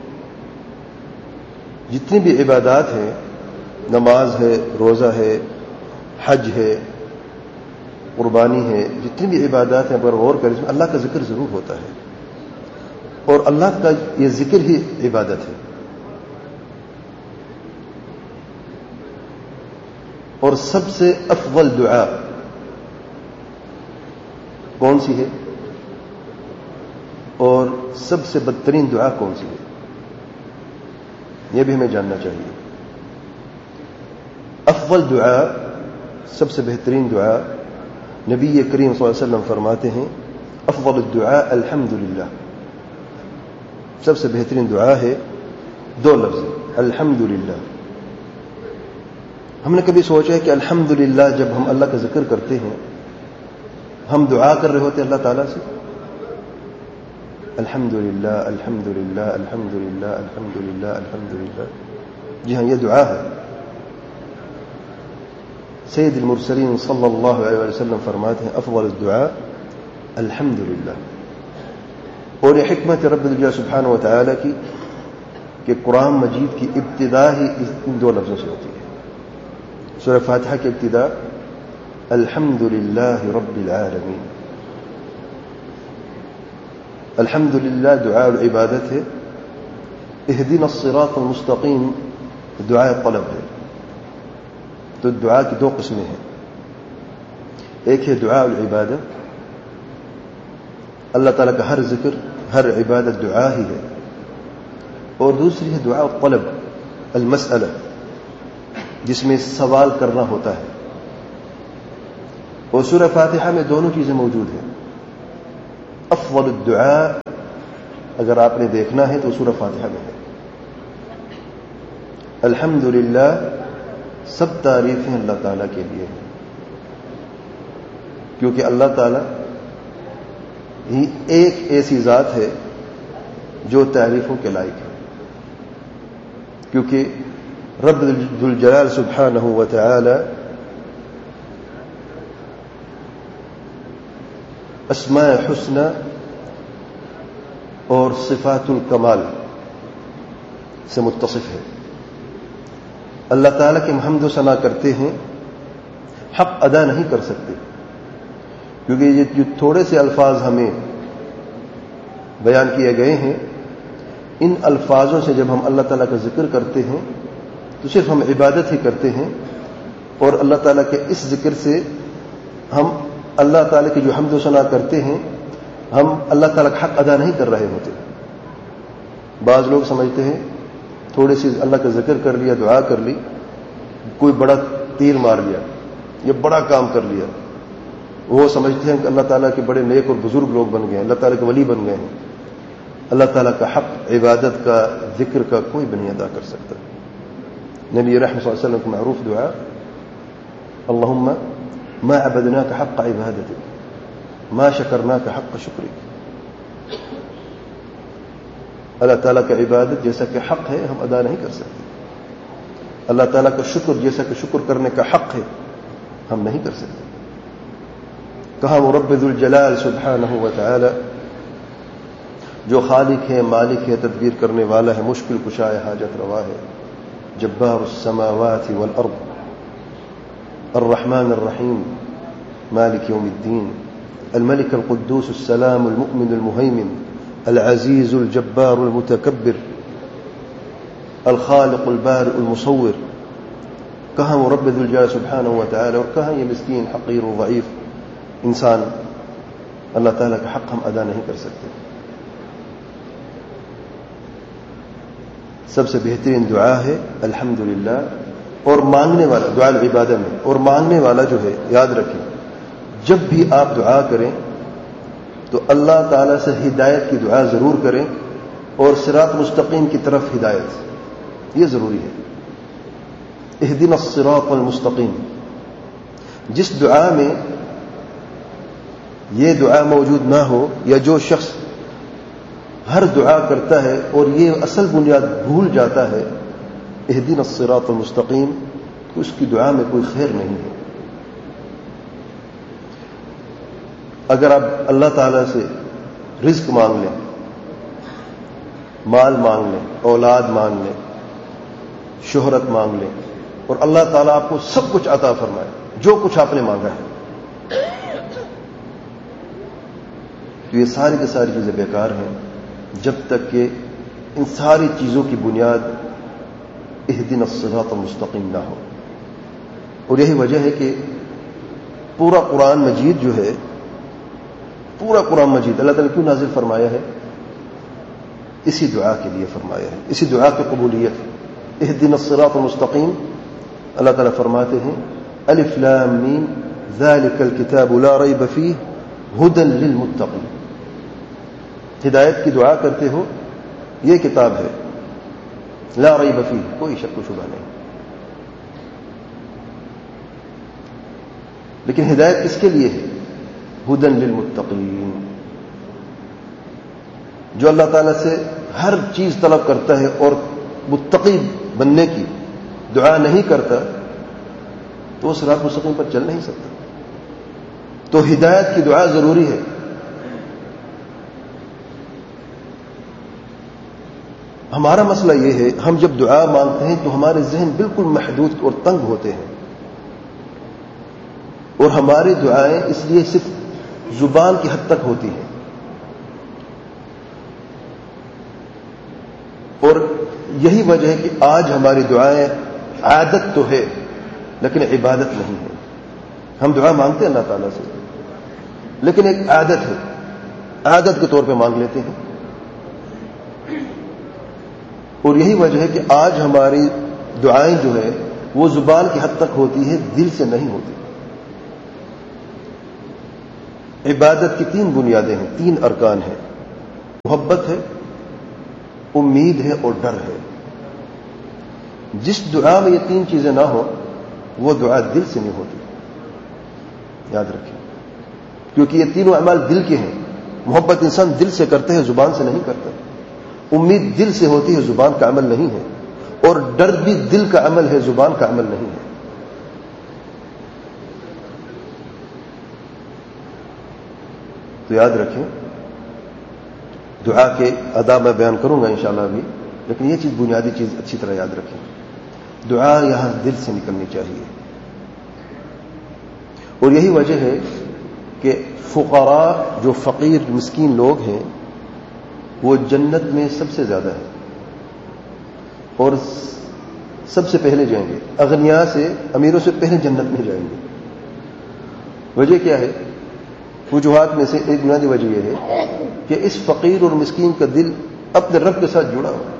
جتنی بھی عبادات ہیں, نماز ہے, روزہ ہے, حج ہے, قربانی ہے, جتنی بھی عبادات ہیں پر غور کریں اس میں اللہ کا ذکر ضرور ہوتا ہے, اور اللہ کا یہ ذکر ہی عبادت ہے. اور سب سے افضل دعا کون سی ہے اور سب سے بدترین دعا کون سی ہے, یہ بھی ہمیں جاننا چاہیے. افضل دعا, سب سے بہترین دعا, نبی کریم صلی اللہ علیہ وسلم فرماتے ہیں افضل الدعاء الحمدللہ. سب سے بہترین دعا ہے دو لفظ الحمدللہ. ہم نے کبھی سوچا ہے کہ الحمدللہ جب ہم اللہ کا ذکر کرتے ہیں ہم دعا کر رہے ہوتے اللہ تعالیٰ سے الحمدللہ الحمدللہ الحمدللہ الحمدللہ الحمدللہ. جی ہاں, یہ دعا ہے. سید المرسلین صلی اللہ علیہ وسلم فرماتے ہیں افضل الدعاء الحمدللہ. اور یہ حکمت رب الجلال سبحانہ و تعالی کی کہ قرآن مجید کی ابتدا ہی ان دو لفظوں سے ہوتی ہے. سورہ فاتحہ کی ابتدا الحمدللہ رب العالمین. الحمدللہ دعاء العبادت ہے. اہدنا الصراط المستقیم دعاء طلب ہے. تو دعا کی دو قسمیں ہیں, ایک ہے دعاء العبادہ, اللہ تعالیٰ کا ہر ذکر ہر عبادت دعا ہی ہے, اور دوسری ہے دعاء الطلب المسئلہ جس میں سوال کرنا ہوتا ہے. اور سورہ فاتحہ میں دونوں چیزیں موجود ہیں. افضل الدعاء اگر آپ نے دیکھنا ہے تو سورہ فاتحہ میں ہے. الحمدللہ سب تعریفیں اللہ تعالیٰ کے لیے ہیں، کیونکہ اللہ تعالیٰ ہی ایک ایسی ذات ہے جو تعریفوں کے لائق ہے، کیونکہ رب ذوالجلال سبحانہ و تعالی اسماء حسنى اور صفات الکمال سے متصف ہے۔ اللہ تعالیٰ کے حمد و ثنا کرتے ہیں، حق ادا نہیں کر سکتے، کیونکہ یہ جو تھوڑے سے الفاظ ہمیں بیان کیے گئے ہیں، ان الفاظوں سے جب ہم اللہ تعالیٰ کا ذکر کرتے ہیں تو صرف ہم عبادت ہی کرتے ہیں، اور اللہ تعالیٰ کے اس ذکر سے ہم اللہ تعالیٰ کی جو حمد و ثنا کرتے ہیں، ہم اللہ تعالیٰ کا حق ادا نہیں کر رہے ہوتے۔ بعض لوگ سمجھتے ہیں تھوڑی سی اللہ کا ذکر کر لیا، دعا کر لی، کوئی بڑا تیر مار لیا یا بڑا کام کر لیا، وہ سمجھتے ہیں کہ اللہ تعالیٰ کے بڑے نیک اور بزرگ لوگ بن گئے ہیں، اللہ تعالیٰ کے ولی بن گئے ہیں۔ اللہ تعالیٰ کا حق عبادت کا، ذکر کا کوئی بھی نہیں ادا کر سکتا۔ نبی رحمت صلی اللہ علیہ وسلم کی معروف دعا اللہم ما عبدناک حق عبادتک ما شکرناک حق شکرک، اللہ تعالیٰ کا عبادت جیسا کہ حق ہے ہم ادا نہیں کر سکتے، اللہ تعالیٰ کا شکر جیسا کہ شکر کرنے کا حق ہے ہم نہیں کر سکتے۔ کہا وہ رب ذوالجلال سبحانہ و تعالی جو خالق ہے، مالک ہے، تدبیر کرنے والا ہے، مشکل کشا ہے، حاجت روا ہے، جبار السماوات والارض، الرحمن الرحیم، مالک یوم الدین، الملك القدوس السلام المؤمن المهيمن، العزيز الجبار المتكبر، الخالق البارئ المصور۔ کہاں وہ رب ذوالجلال سبحانہ و تعالی، اور کہاں یہ مسکین حقیر و ضعیف انسان اللہ تعالیٰ کا حق ہم ادا نہیں کر سکتے۔ سب سے بہترین دعا ہے الحمدللہ، اور مانگنے والا دعا العبادہ میں، اور مانگنے والا جو ہے یاد رکھیں جب بھی آپ دعا کریں تو اللہ تعالیٰ سے ہدایت کی دعا ضرور کریں، اور صراط مستقیم کی طرف ہدایت یہ ضروری ہے۔ اہدنا الصراط المستقیم، جس دعا میں یہ دعا موجود نہ ہو، یا جو شخص ہر دعا کرتا ہے اور یہ اصل بنیاد بھول جاتا ہے اہدنا الصراط المستقیم، تو اس کی دعا میں کوئی خیر نہیں ہے۔ اگر آپ اللہ تعالیٰ سے رزق مانگ لیں، مال مانگ لیں، اولاد مانگ لیں، شہرت مانگ لیں، اور اللہ تعالیٰ آپ کو سب کچھ عطا فرمائے، جو کچھ آپ نے مانگا ہے، تو یہ ساری کی ساری چیزیں بیکار ہیں جب تک کہ ان ساری چیزوں کی بنیاد اہدنا الصراط المستقیم نہ ہو۔ اور یہی وجہ ہے کہ پورا قرآن مجید جو ہے، پورا قرآن مجید اللہ تعالیٰ کیوں نازل فرمایا ہے؟ اسی دعا کے لیے فرمایا ہے، اسی دعا کی قبولیت۔ اہدنا الصراط المستقیم، اللہ تعالیٰ فرماتے ہیں الف لام میم ذالک الکتاب لا ریب فیہ ھدی للمتقین، ہدایت کی دعا کرتے ہو، یہ کتاب ہے لا ریب فیہ، کوئی شک و شبہ نہیں۔ لیکن ہدایت کس کے لیے ہے؟ ھدی للمتقین، جو اللہ تعالیٰ سے ہر چیز طلب کرتا ہے اور متقی بننے کی دعا نہیں کرتا تو وہ صراط مستقیم پر چل نہیں سکتا۔ تو ہدایت کی دعا ضروری ہے۔ ہمارا مسئلہ یہ ہے، ہم جب دعا مانگتے ہیں تو ہمارے ذہن بالکل محدود اور تنگ ہوتے ہیں، اور ہماری دعائیں اس لیے صرف زبان کی حد تک ہوتی ہیں، اور یہی وجہ ہے کہ آج ہماری دعائیں عادت تو ہے لیکن عبادت نہیں ہے۔ ہم دعا مانگتے ہیں اللہ تعالیٰ سے، لیکن ایک عادت ہے، عادت کے طور پہ مانگ لیتے ہیں، اور یہی وجہ ہے کہ آج ہماری دعائیں جو ہے وہ زبان کی حد تک ہوتی ہے، دل سے نہیں ہوتی۔ عبادت کی 3 بنیادیں ہیں، 3 ارکان ہیں، محبت ہے، امید ہے اور ڈر ہے۔ جس دعا میں یہ تین چیزیں نہ ہوں وہ دعا دل سے نہیں ہوتی، یاد رکھیں، کیونکہ یہ تینوں اعمال دل کے ہیں۔ محبت انسان دل سے کرتے ہیں، زبان سے نہیں کرتا۔ امید دل سے ہوتی ہے، زبان کا عمل نہیں ہے، اور ڈر بھی دل کا عمل ہے، زبان کا عمل نہیں ہے۔ تو یاد رکھیں، دعا کے آداب میں بیان کروں گا انشاءاللہ ابھی، لیکن یہ چیز بنیادی چیز اچھی طرح یاد رکھیں، دعا یہاں دل سے نکلنی چاہیے۔ اور یہی وجہ ہے کہ فقراء، جو فقیر مسکین لوگ ہیں، وہ جنت میں سب سے زیادہ ہیں اور سب سے پہلے جائیں گے۔ اغنیاء سے، امیروں سے پہلے جنت میں جائیں گے۔ وجہ کیا ہے؟ وجوہات میں سے ایک بنیادی وجہ یہ ہے کہ اس فقیر اور مسکین کا دل اپنے رب کے ساتھ جڑا ہوا،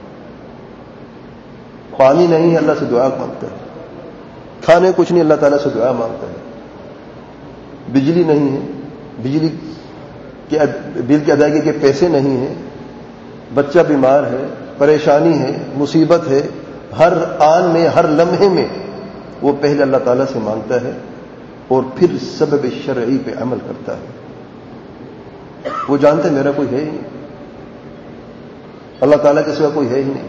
پانی نہیں ہے اللہ سے دعا مانگتا ہے، کھانے کچھ نہیں اللہ تعالیٰ سے دعا مانگتا ہے، بجلی نہیں ہے، بجلی کے بل کی ادائیگی کے پیسے نہیں ہیں، بچہ بیمار ہے، پریشانی ہے، مصیبت ہے، ہر آن میں، ہر لمحے میں وہ پہلے اللہ تعالیٰ سے مانگتا ہے اور پھر سبب شرعی پہ عمل کرتا ہے۔ وہ جانتے ہیں میرا کوئی ہے ہی نہیں، اللہ تعالیٰ کے سوا کوئی ہے ہی نہیں۔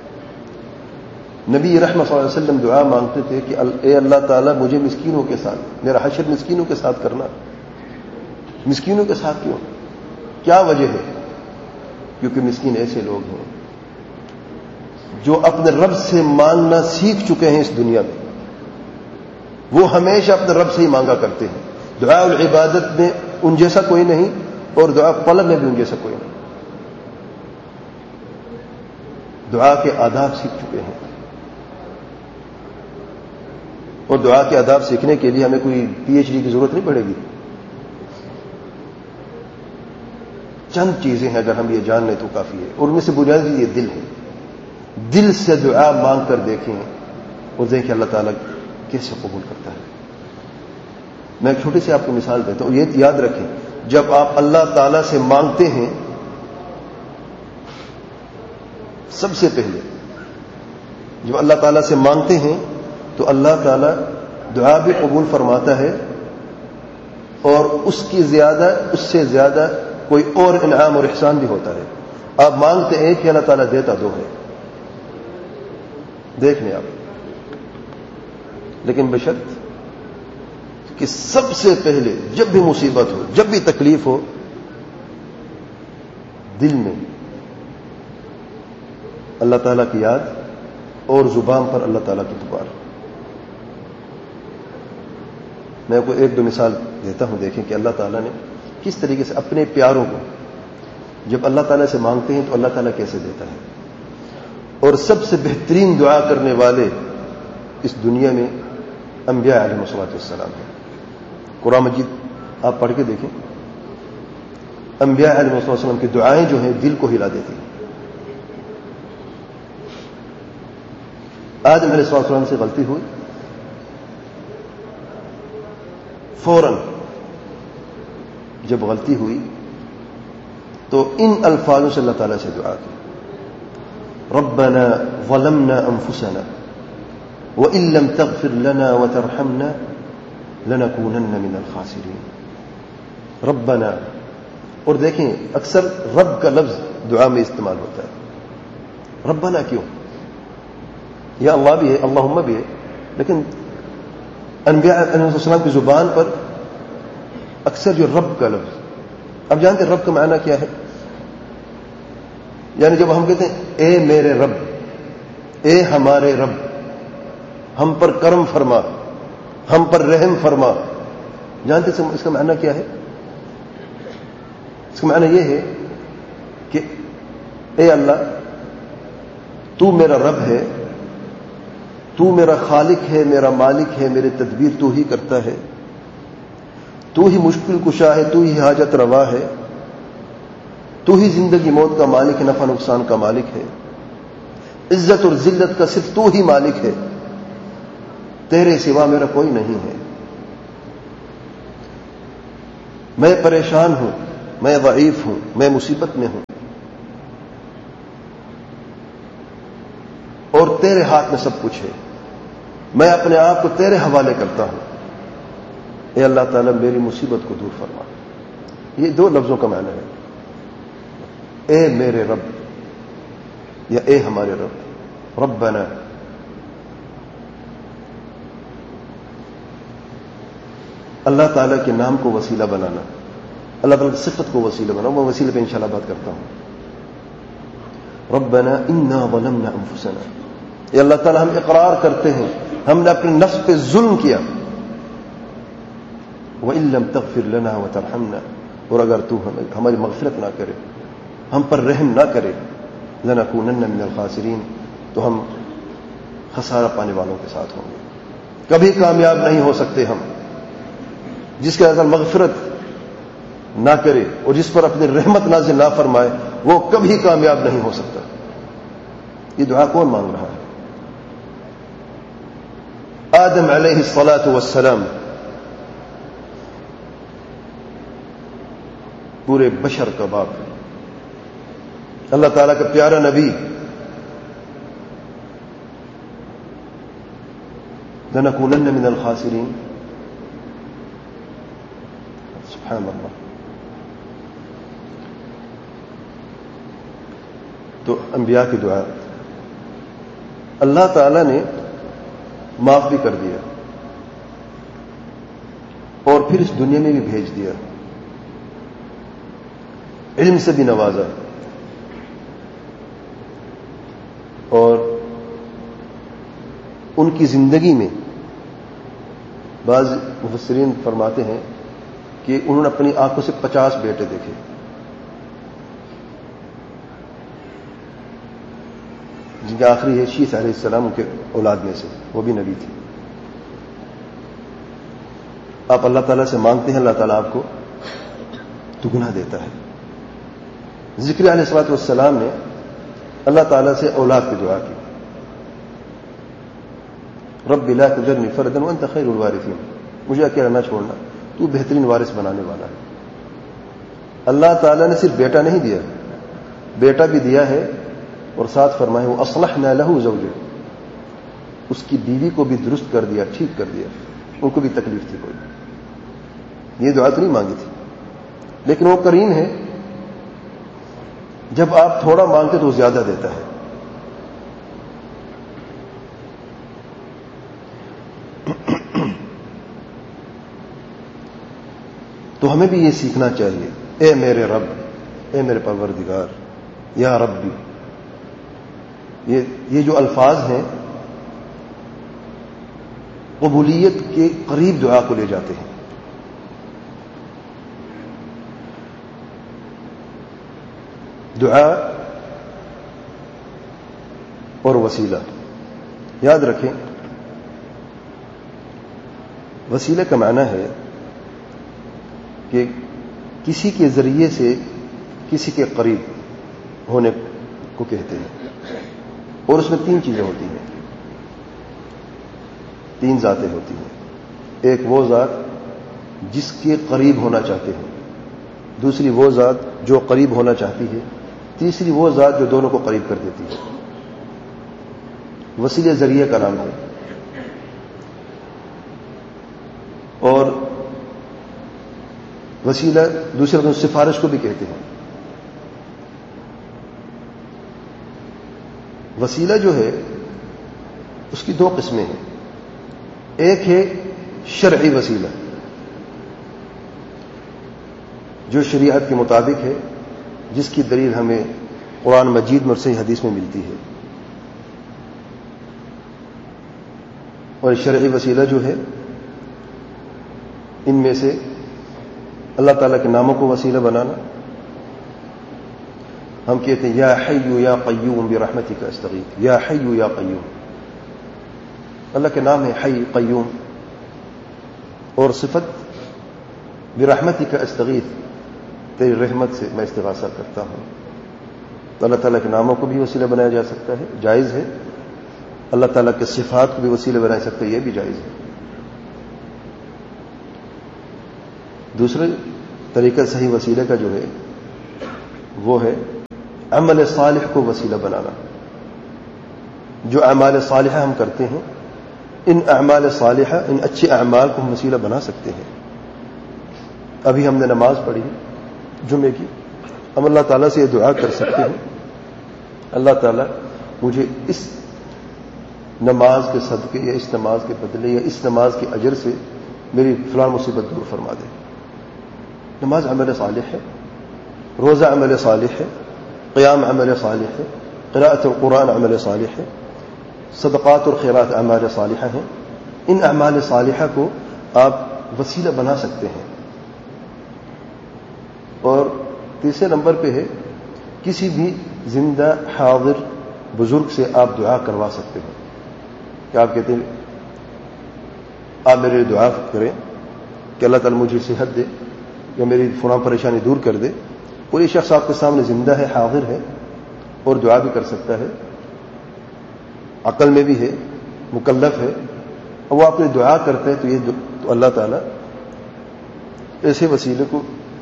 نبی رحمت صلی اللہ علیہ وسلم دعا مانگتے تھے کہ اے اللہ تعالیٰ مجھے مسکینوں کے ساتھ، میرا حشر مسکینوں کے ساتھ کرنا۔ مسکینوں کے ساتھ کیوں؟ کیا وجہ ہے؟ کیونکہ مسکین ایسے لوگ ہیں جو اپنے رب سے مانگنا سیکھ چکے ہیں اس دنیا میں، وہ ہمیشہ اپنے رب سے ہی مانگا کرتے ہیں۔ دعا العبادت میں ان جیسا کوئی نہیں اور دعا طلب میں بھی ان جیسا کوئی نہیں، دعا کے آداب سیکھ چکے ہیں۔ اور دعا کے آداب سیکھنے کے لیے ہمیں کوئی پی ایچ ڈی کی ضرورت نہیں پڑے گی، چند چیزیں ہیں اگر ہم یہ جان لیں تو کافی ہے، اور ان میں سے بنیادی یہ دل ہے۔ دل سے دعا مانگ کر دیکھیں اور دیکھیں اللہ تعالیٰ کیسے قبول کرتا ہے۔ میں ایک چھوٹی سی آپ کو مثال دیتا ہوں، یہ یاد رکھیں، جب آپ اللہ تعالیٰ سے مانگتے ہیں سب سے پہلے جب اللہ تعالیٰ سے مانگتے ہیں تو اللہ تعالیٰ دعا بھی قبول فرماتا ہے، اور اس سے زیادہ کوئی اور انعام اور احسان بھی ہوتا ہے۔ آپ مانگتے ہیں کہ اللہ تعالیٰ دیتا دو ہے، دیکھ لیں آپ، لیکن بشرط کہ سب سے پہلے جب بھی مصیبت ہو، جب بھی تکلیف ہو، دل میں اللہ تعالیٰ کی یاد اور زبان پر اللہ تعالیٰ کی پکار۔ میں کو ایک دو مثال دیتا ہوں، دیکھیں کہ اللہ تعالیٰ نے کس طریقے سے اپنے پیاروں کو جب اللہ تعالیٰ سے مانگتے ہیں تو اللہ تعالیٰ کیسے دیتا ہے۔ اور سب سے بہترین دعا کرنے والے اس دنیا میں انبیاء علیہ السلام ہیں۔ قرآن مجید آپ پڑھ کے دیکھیں، انبیاء علیہ السلام کی دعائیں جو ہیں دل کو ہلا دیتی ہیں۔ آدم علیہ السلام سے غلطی ہوئی، فوراً جب غلطی ہوئی تو ان الفاظوں سے اللہ تعالیٰ سے دعا کی، ربنا ظلمنا انفسنا وان لم تغفر لنا وترحمنا لنكونن من الخاسرین۔ ربنا، اور دیکھیں اکثر رب کا لفظ دعا میں استعمال ہوتا ہے۔ ربنا کیوں؟ یا اللہ بھی ہے، اللہم بھی ہے، لیکن انبیاء علیہ السلام کی زبان پر اکثر جو رب کا لفظ، اب جانتے ہیں رب کا معنی کیا ہے؟ یعنی جب ہم کہتے ہیں اے میرے رب، اے ہمارے رب، ہم پر کرم فرما، ہم پر رحم فرما، جانتے ہیں اس کا معنی کیا ہے؟ اس کا معنی یہ ہے کہ اے اللہ، تو میرا رب ہے، تو میرا خالق ہے، میرا مالک ہے، میرے تدبیر تو ہی کرتا ہے، تو ہی مشکل کشا ہے، تو ہی حاجت روا ہے، تو ہی زندگی موت کا مالک ہے، نفع نقصان کا مالک ہے، عزت اور ذلت کا صرف تو ہی مالک ہے، تیرے سوا میرا کوئی نہیں ہے، میں پریشان ہوں، میں ضعیف ہوں، میں مصیبت میں ہوں، اور تیرے ہاتھ میں سب کچھ ہے، میں اپنے آپ کو تیرے حوالے کرتا ہوں، اے اللہ تعالیٰ میری مصیبت کو دور فرما۔ یہ دو لفظوں کا معنی ہے، اے میرے رب یا اے ہمارے رب۔ ربنا، اللہ تعالیٰ کے نام کو وسیلہ بنانا، اللہ تعالیٰ کی صفت کو وسیلہ بنانا، میں وسیلے پہ انشاءاللہ بات کرتا ہوں۔ ربنا انا ظلمنا انفسنا، یہ اللہ تعالیٰ ہم اقرار کرتے ہیں ہم نے اپنے نفس پہ ظلم کیا، وَإِن لَّمْ تَغْفِرْ لَنَا وَتَرْحَمْنَا، اور اگر تو ہماری مغفرت نہ کرے، ہم پر رحم نہ کرے، لَنَكُونَنَّ مِنَ الْخَاسِرِينَ، تو ہم خسارہ پانے والوں کے ساتھ ہوں گے، کبھی کامیاب نہیں ہو سکتے ہم۔ جس کے اگر مغفرت نہ کرے اور جس پر اپنی رحمت نازل نہ فرمائے وہ کبھی کامیاب نہیں ہو سکتا۔ یہ دعا کون مانگ رہا ہے؟ آدم علیہ الصلاۃ والسلام، پورے بشر کا باپ، اللہ تعالیٰ کا پیارا نبی، لَنَكُونَنَّ مِنَ الْخَاسِرِينَ، سبحان اللہ۔ تو انبیاء کی دعا اللہ تعالیٰ نے معاف بھی کر دیا اور پھر اس دنیا میں بھی بھیج دیا، علم سے بھی نوازا، اور ان کی زندگی میں بعض مفسرین فرماتے ہیں کہ انہوں نے اپنی آنکھوں سے 50 بیٹے دیکھے، جن کے آخری ہے شیث علیہ السلام، ان کے اولاد میں سے، وہ بھی نبی تھی۔ آپ اللہ تعالیٰ سے مانگتے ہیں، اللہ تعالیٰ آپ کو دگنا دیتا ہے۔ ذکر علیہ الصلوۃ والسلام نے اللہ تعالیٰ سے اولاد کی دعا کی، رب لا تذرنی فردا وانت خیر الوارثین، مجھے اکیلا نہ چھوڑنا، تو بہترین وارث بنانے والا ہے۔ اللہ تعالیٰ نے صرف بیٹا نہیں دیا، بیٹا بھی دیا ہے، اور ساتھ فرمائے وَأَصْلَحْنَا لَهُ زَوْجَهُ، اس کی بیوی کو بھی درست کر دیا، ٹھیک کر دیا، ان کو بھی تکلیف تھی کوئی۔ یہ دعا تو نہیں مانگی تھی، لیکن وہ کریم ہے، جب آپ تھوڑا مانگتے تو وہ زیادہ دیتا ہے۔ تو ہمیں بھی یہ سیکھنا چاہیے، اے میرے رب، اے میرے پروردگار، یا ربی، یہ جو الفاظ ہیں قبولیت کے قریب دعا کو لے جاتے ہیں۔ دعا اور وسیلہ، یاد رکھیں، وسیلہ کا معنی ہے کہ کسی کے ذریعے سے کسی کے قریب ہونے کو کہتے ہیں، اور اس میں 3 چیزیں ہوتی ہیں، 3 ذاتیں ہوتی ہیں۔ ایک وہ ذات جس کے قریب ہونا چاہتے ہیں، دوسری وہ ذات جو قریب ہونا چاہتی ہے، تیسری وہ ذات جو دونوں کو قریب کر دیتی ہے۔ وسیلہ ذریعہ کا نام ہے، اور وسیلہ دوسرے کو سفارش کو بھی کہتے ہیں۔ وسیلہ جو ہے اس کی 2 قسمیں ہیں، ایک ہے شرعی وسیلہ جو شریعت کے مطابق ہے، جس کی دلیل ہمیں قرآن مجید میں اور صحیح حدیث میں ملتی ہے، اور شرعی وسیلہ جو ہے ان میں سے اللہ تعالیٰ کے ناموں کو وسیلہ بنانا۔ ہم کہتے ہیں یا حی یا قیوم برحمتک استغیث، یا حی یا قیوم، اللہ کے نام ہے حی قیوم، اور صفت برحمتک استغیث، تیری رحمت سے میں استغاثہ کرتا ہوں۔ تو اللہ تعالیٰ کے ناموں کو بھی وسیلہ بنایا جا سکتا ہے، جائز ہے، اللہ تعالیٰ کے صفات کو بھی وسیلہ بنا سکتا ہے، یہ بھی جائز ہے۔ دوسرے طریقہ صحیح وسیلے کا جو ہے وہ ہے عمل صالح کو وسیلہ بنانا۔ جو اعمال صالحہ ہم کرتے ہیں، ان اعمال صالحہ، ان اچھے اعمال کو ہم وسیلہ بنا سکتے ہیں۔ ابھی ہم نے نماز پڑھی جمعے کی، ہم اللہ تعالیٰ سے یہ دعا کر سکتے ہیں، اللہ تعالیٰ مجھے اس نماز کے صدقے یا اس نماز کے بدلے یا اس نماز کے اجر سے میری فلاں مصیبت دور فرما دے۔ نماز عمل صالح ہے، روزہ عمل صالح ہے، قیام عمل صالح ہے، قراءۃ القرآن عمل صالح ہے، صدقات اور خیرات اعمال صالحہ ہیں۔ ان اعمال صالحہ کو آپ وسیلہ بنا سکتے ہیں۔ اور تیسرے نمبر پہ ہے کسی بھی زندہ حاضر بزرگ سے آپ دعا کروا سکتے ہیں کہ آپ کہتے ہیں آپ میرے لیے دعا کریں کہ اللہ تعالیٰ مجھے صحت دے یا میری فلاں پریشانی دور کر دے۔ اور یہ شخص آپ کے سامنے زندہ ہے، حاضر ہے اور دعا بھی کر سکتا ہے، عقل میں بھی ہے، مکلف ہے، اور وہ آپ نے دعا کرتے ہیں تو اللہ تعالیٰ ایسے وسیلے کو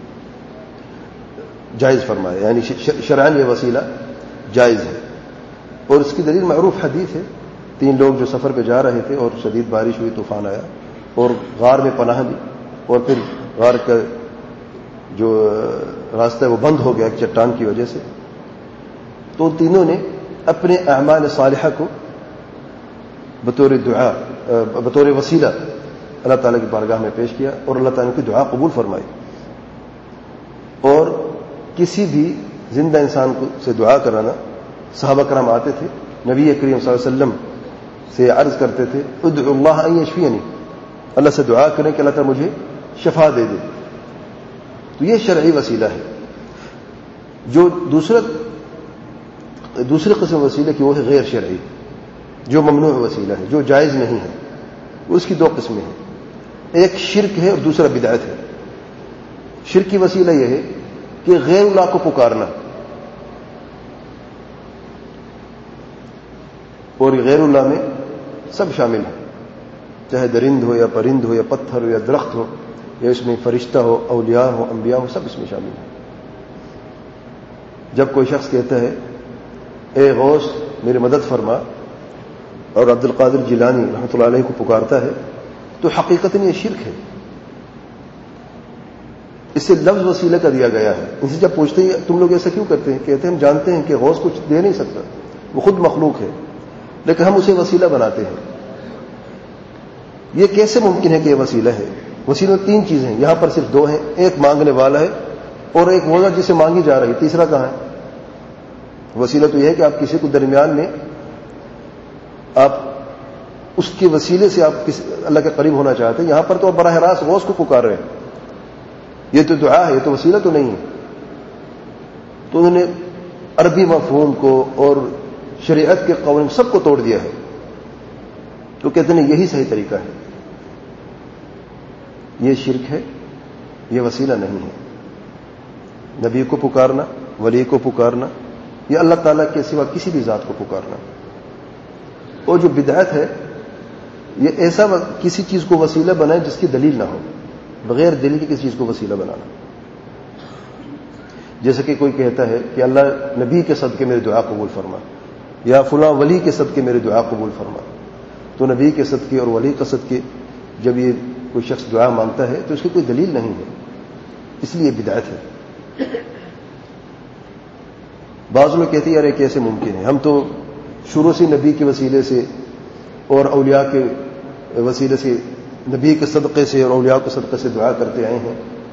جائز فرمائے، یعنی شرعاً یہ وسیلہ جائز ہے۔ اور اس کی دلیل معروف حدیث ہے، 3 لوگ جو سفر پہ جا رہے تھے اور شدید بارش ہوئی، طوفان آیا اور غار میں پناہ لی، اور پھر غار کا جو راستہ ہے وہ بند ہو گیا ایک چٹان کی وجہ سے، تو تینوں نے اپنے اعمال صالحہ کو بطور دعا، بطور وسیلہ اللہ تعالیٰ کی بارگاہ میں پیش کیا اور اللہ تعالیٰ کی دعا قبول فرمائی۔ اور کسی بھی زندہ انسان کو سے دعا کرانا، صحابہ کرام آتے تھے نبی کریم صلی اللہ علیہ وسلم سے عرض کرتے تھے ادعو اللہ ان یشفینی، اللہ سے دعا کریں کہ اللہ تعالیٰ مجھے شفا دے دے۔ تو یہ شرعی وسیلہ ہے۔ جو دوسری قسم وسیلہ کی وہ ہے غیر شرعی، جو ممنوع وسیلہ ہے، جو جائز نہیں ہے۔ اس کی 2 قسمیں ہیں، ایک شرک ہے اور دوسرا بدعت ہے۔ شرک کی وسیلہ یہ ہے کہ غیر اللہ کو پکارنا، اور غیر اللہ میں سب شامل ہے، چاہے درند ہو یا پرند ہو یا پتھر ہو یا درخت ہو یا اس میں فرشتہ ہو، اولیاء ہو، انبیاء ہو، سب اس میں شامل ہے۔ جب کوئی شخص کہتا ہے اے غوث میری مدد فرما، اور عبد القادر جیلانی رحمۃ اللہ علیہ کو پکارتا ہے، تو حقیقتاً یہ شرک ہے۔ اس سے لفظ وسیلہ کا دیا گیا ہے۔ ان سے جب پوچھتے ہیں تم لوگ ایسا کیوں کرتے ہیں، کہتے ہیں ہم جانتے ہیں کہ غوث کچھ دے نہیں سکتا، وہ خود مخلوق ہے، لیکن ہم اسے وسیلہ بناتے ہیں۔ یہ کیسے ممکن ہے کہ یہ وسیلہ ہے؟ وسیلہ 3 چیزیں ہیں، یہاں پر صرف 2 ہیں، ایک مانگنے والا ہے اور ایک وہ جسے مانگی جا رہی ہے، تیسرا کہاں ہے؟ وسیلہ تو یہ ہے کہ آپ کسی کو درمیان میں آپ اس کے وسیلے سے آپ اللہ کے قریب ہونا چاہتے ہیں، یہاں پر تو آپ براہ راست غوث کو پکار رہے ہیں، یہ تو دعا ہے، یہ تو وسیلہ تو نہیں ہے۔ تو انہوں نے عربی مفہوم کو اور شریعت کے قوانین سب کو توڑ دیا ہے، تو کہتے ہیں یہی صحیح طریقہ ہے۔ یہ شرک ہے، یہ وسیلہ نہیں ہے۔ نبی کو پکارنا، ولی کو پکارنا، یا اللہ تعالیٰ کے سوا کسی بھی ذات کو پکارنا۔ اور جو بدعت ہے، یہ ایسا کسی چیز کو وسیلہ بنائے جس کی دلیل نہ ہو، بغیر دلیل کی کسی چیز کو وسیلہ بنانا۔ جیسے کہ کوئی کہتا ہے کہ اللہ نبی کے صدقے میری دعا قبول فرما، یا فلاں ولی کے صدقے میری دعا قبول فرما، تو نبی کے صدقے اور ولی کے صدقے جب یہ کوئی شخص دعا مانگتا ہے تو اس کی کوئی دلیل نہیں ہے، اس لیے بدعت ہے۔ بعض لوگ کہتے ہیں یار یہ کیسے ممکن ہے، ہم تو شروع سے نبی کے وسیلے سے اور اولیاء کے وسیلے سے، نبی کے صدقے سے اور اولیاء کے صدقے سے دعا کرتے آئے ہیں،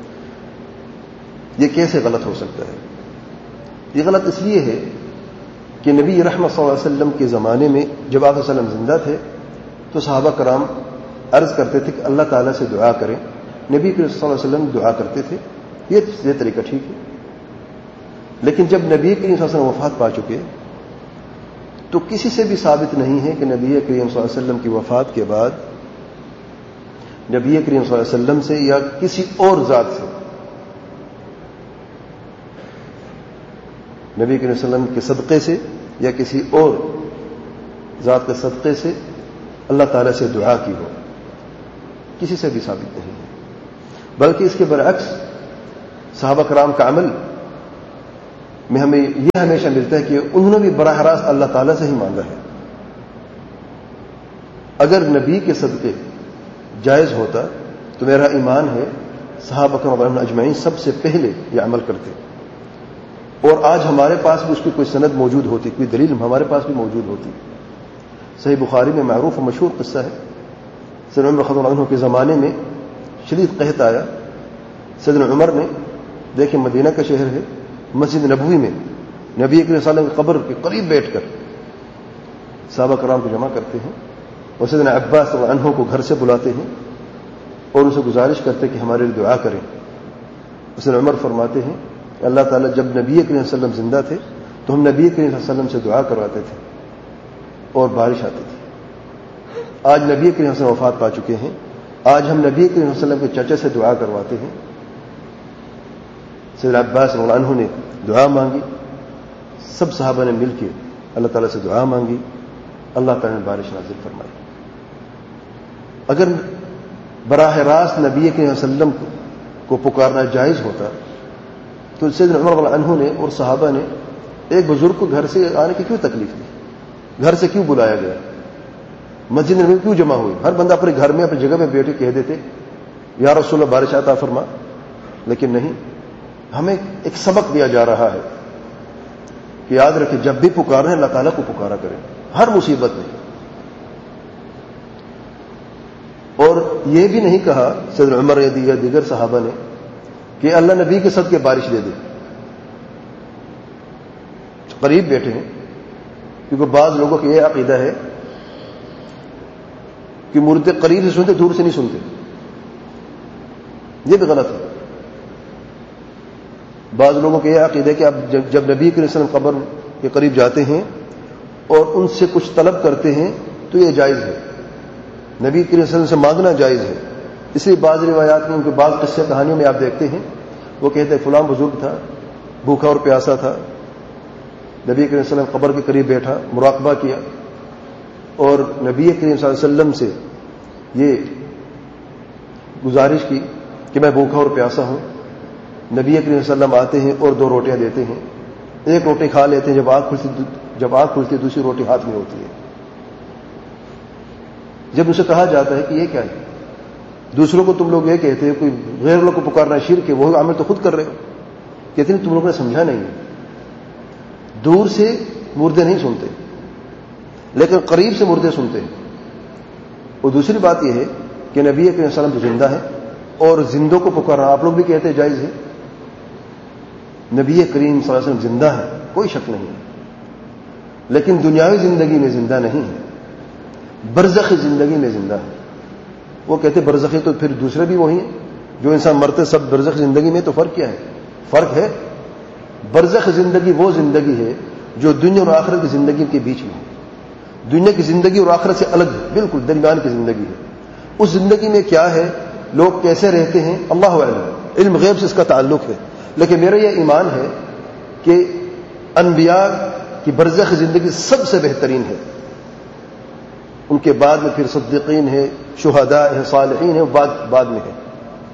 یہ کیسے غلط ہو سکتا ہے؟ یہ غلط اس لیے ہے کہ نبی رحمت صلی اللہ علیہ وسلم کے زمانے میں جب آپ صلی اللہ علیہ وسلم زندہ تھے تو صحابہ کرام عرض کرتے تھے کہ اللہ تعالیٰ سے دعا کریں، نبی صلی اللہ علیہ وسلم دعا کرتے تھے، یہ طریقہ ٹھیک ہے۔ لیکن جب نبی کریم صلی اللہ علیہ وسلم وفات پا چکے تو کسی سے بھی ثابت نہیں ہے کہ نبی کریم صلی اللہ علیہ وسلم کی وفات کے بعد نبی کریم صلی اللہ علیہ وسلم سے یا کسی اور ذات سے، نبی کریم صلی اللہ علیہ وسلم کے صدقے سے یا کسی اور ذات کے صدقے سے اللہ تعالیٰ سے دعا کی ہو، کسی سے بھی ثابت نہیں ہے۔ بلکہ اس کے برعکس صحابہ کرام کا عمل میں ہمیں یہ ہمیشہ ملتا ہے کہ انہوں نے بھی براہ راست اللہ تعالیٰ سے ہی مانگا ہے، اگر نبی کے صدقے جائز ہوتا تو میرا ایمان ہے صحابہ کرام رضی اللہ عنہم اجمعین سب سے پہلے یہ عمل کرتے، اور آج ہمارے پاس بھی اس کی کوئی سند موجود ہوتی، کوئی دلیل ہمارے پاس بھی موجود ہوتی۔ صحیح بخاری میں معروف و مشہور قصہ ہے، سیدنا عمر رضی اللہ عنہ کے زمانے میں شدید قحط آیا۔ سیدنا عمر نے دیکھیں مدینہ کا شہر ہے، مسجد نبوی میں نبی کریم صلی اللہ علیہ وسلم کی قبر کے قریب بیٹھ کر صحابہ کرام کو جمع کرتے ہیں، اور سیدنا عباس رضی اللہ عنہ کو گھر سے بلاتے ہیں اور ان سے گزارش کرتے کہ ہمارے لیے دعا کریں۔ سیدنا عمر فرماتے ہیں کہ اللہ تعالیٰ جب نبی کریم صلی اللہ علیہ وسلم زندہ تھے تو ہم نبی کریم صلی اللہ علیہ وسلم سے دعا کرواتے تھے اور بارش آتی تھی۔ آج نبی کریم صلی اللہ علیہ وسلم وفات پا چکے ہیں، آج ہم نبی کریم صلی اللہ علیہ وسلم کے چچا سے دعا کرواتے ہیں۔ سیدنا عباس رضی اللہ عنہ نے دعا مانگی، سب صحابہ نے مل کے اللہ تعالیٰ سے دعا مانگی، اللہ تعالیٰ نے بارش نازل فرمائی۔ اگر براہ راست نبی کریم صلی اللہ علیہ وسلم کو پکارنا جائز ہوتا تو سیدنا عمر رضی اللہ عنہ نے اور صحابہ نے ایک بزرگ کو گھر سے آنے کی کیوں تکلیف دی؟ گھر سے کیوں بلایا گیا؟ مسجد میں کیوں جمع ہوئی؟ ہر بندہ اپنے گھر میں اپنی جگہ میں بیٹھے کہہ دیتے یا رسول اللہ بارش عطا فرما، لیکن نہیں، ہمیں ایک سبق دیا جا رہا ہے کہ یاد رکھیں جب بھی پکاریں اللہ تعالیٰ کو پکارا کریں ہر مصیبت میں۔ اور یہ بھی نہیں کہا سیدنا عمر یا دیگر صحابہ نے کہ اللہ نبی کے صدقے بارش دے دے، قریب بیٹھے ہیں، کیونکہ بعض لوگوں کا یہ عقیدہ ہے کہ مردے قریب سے سنتے دور سے نہیں سنتے، یہ بھی غلط ہے۔ بعض لوگوں کا یہ عقیدہ ہے کہ آپ جب نبی کے وسلم قبر کے قریب جاتے ہیں اور ان سے کچھ طلب کرتے ہیں تو یہ جائز ہے، نبی کے وسلم سے مانگنا جائز ہے۔ اس لیے بعض روایات میں ان کے بعض قصے کہانیوں میں آپ دیکھتے ہیں وہ کہتے ہیں فلاں بزرگ تھا، بھوکا اور پیاسا تھا، نبی کریم صلی اللہ علیہ وسلم قبر کے قریب بیٹھا، مراقبہ کیا اور نبی کریم صلی اللہ علیہ وسلم سے یہ گزارش کی کہ میں بھوکا اور پیاسا ہوں۔ نبی کریم صلی اللہ علیہ وسلم آتے ہیں اور 2 روٹیاں دیتے ہیں، ایک روٹی کھا لیتے ہیں، جب آنکھ کھلتی دوسری روٹی ہاتھ میں ہوتی ہے۔ جب اسے کہا جاتا ہے کہ یہ کیا ہے، دوسروں کو تم لوگ یہ کہتے ہیں کوئی غیر لوگ کو پکارنا شرک ہے، وہی عمل تو خود کر رہے ہو، کہتے ہیں تم لوگوں نے سمجھا نہیں ہے، دور سے مردے نہیں سنتے لیکن قریب سے مردے سنتے ہیں۔ اور دوسری بات یہ ہے کہ نبی کریم صلی اللہ علیہ وسلم تو زندہ ہے اور زندوں کو پکارنا آپ لوگ بھی کہتے ہیں جائز ہے، نبی کریم صلی اللہ علیہ وسلم زندہ ہے کوئی شک نہیں ہے، لیکن دنیاوی زندگی میں زندہ نہیں ہے، برزخی زندگی میں زندہ ہے۔ وہ کہتے برزخی تو پھر دوسرے بھی وہی ہیں جو انسان مرتے سب برزخ زندگی میں، تو فرق کیا ہے؟ فرق ہے برزخ زندگی وہ زندگی ہے جو دنیا اور آخرت کی زندگی کے بیچ میں ہے، دنیا کی زندگی اور آخرت سے الگ ہے، بالکل درمیان کی زندگی ہے۔ اس زندگی میں کیا ہے، لوگ کیسے رہتے ہیں اللہ اعلم، علم غیب سے اس کا تعلق ہے، لیکن میرا یہ ایمان ہے کہ انبیاء کی برزخ زندگی سب سے بہترین ہے، ان کے بعد میں پھر صدیقین ہے، شہداء ہے، صالحین ہے، بعد میں ہے،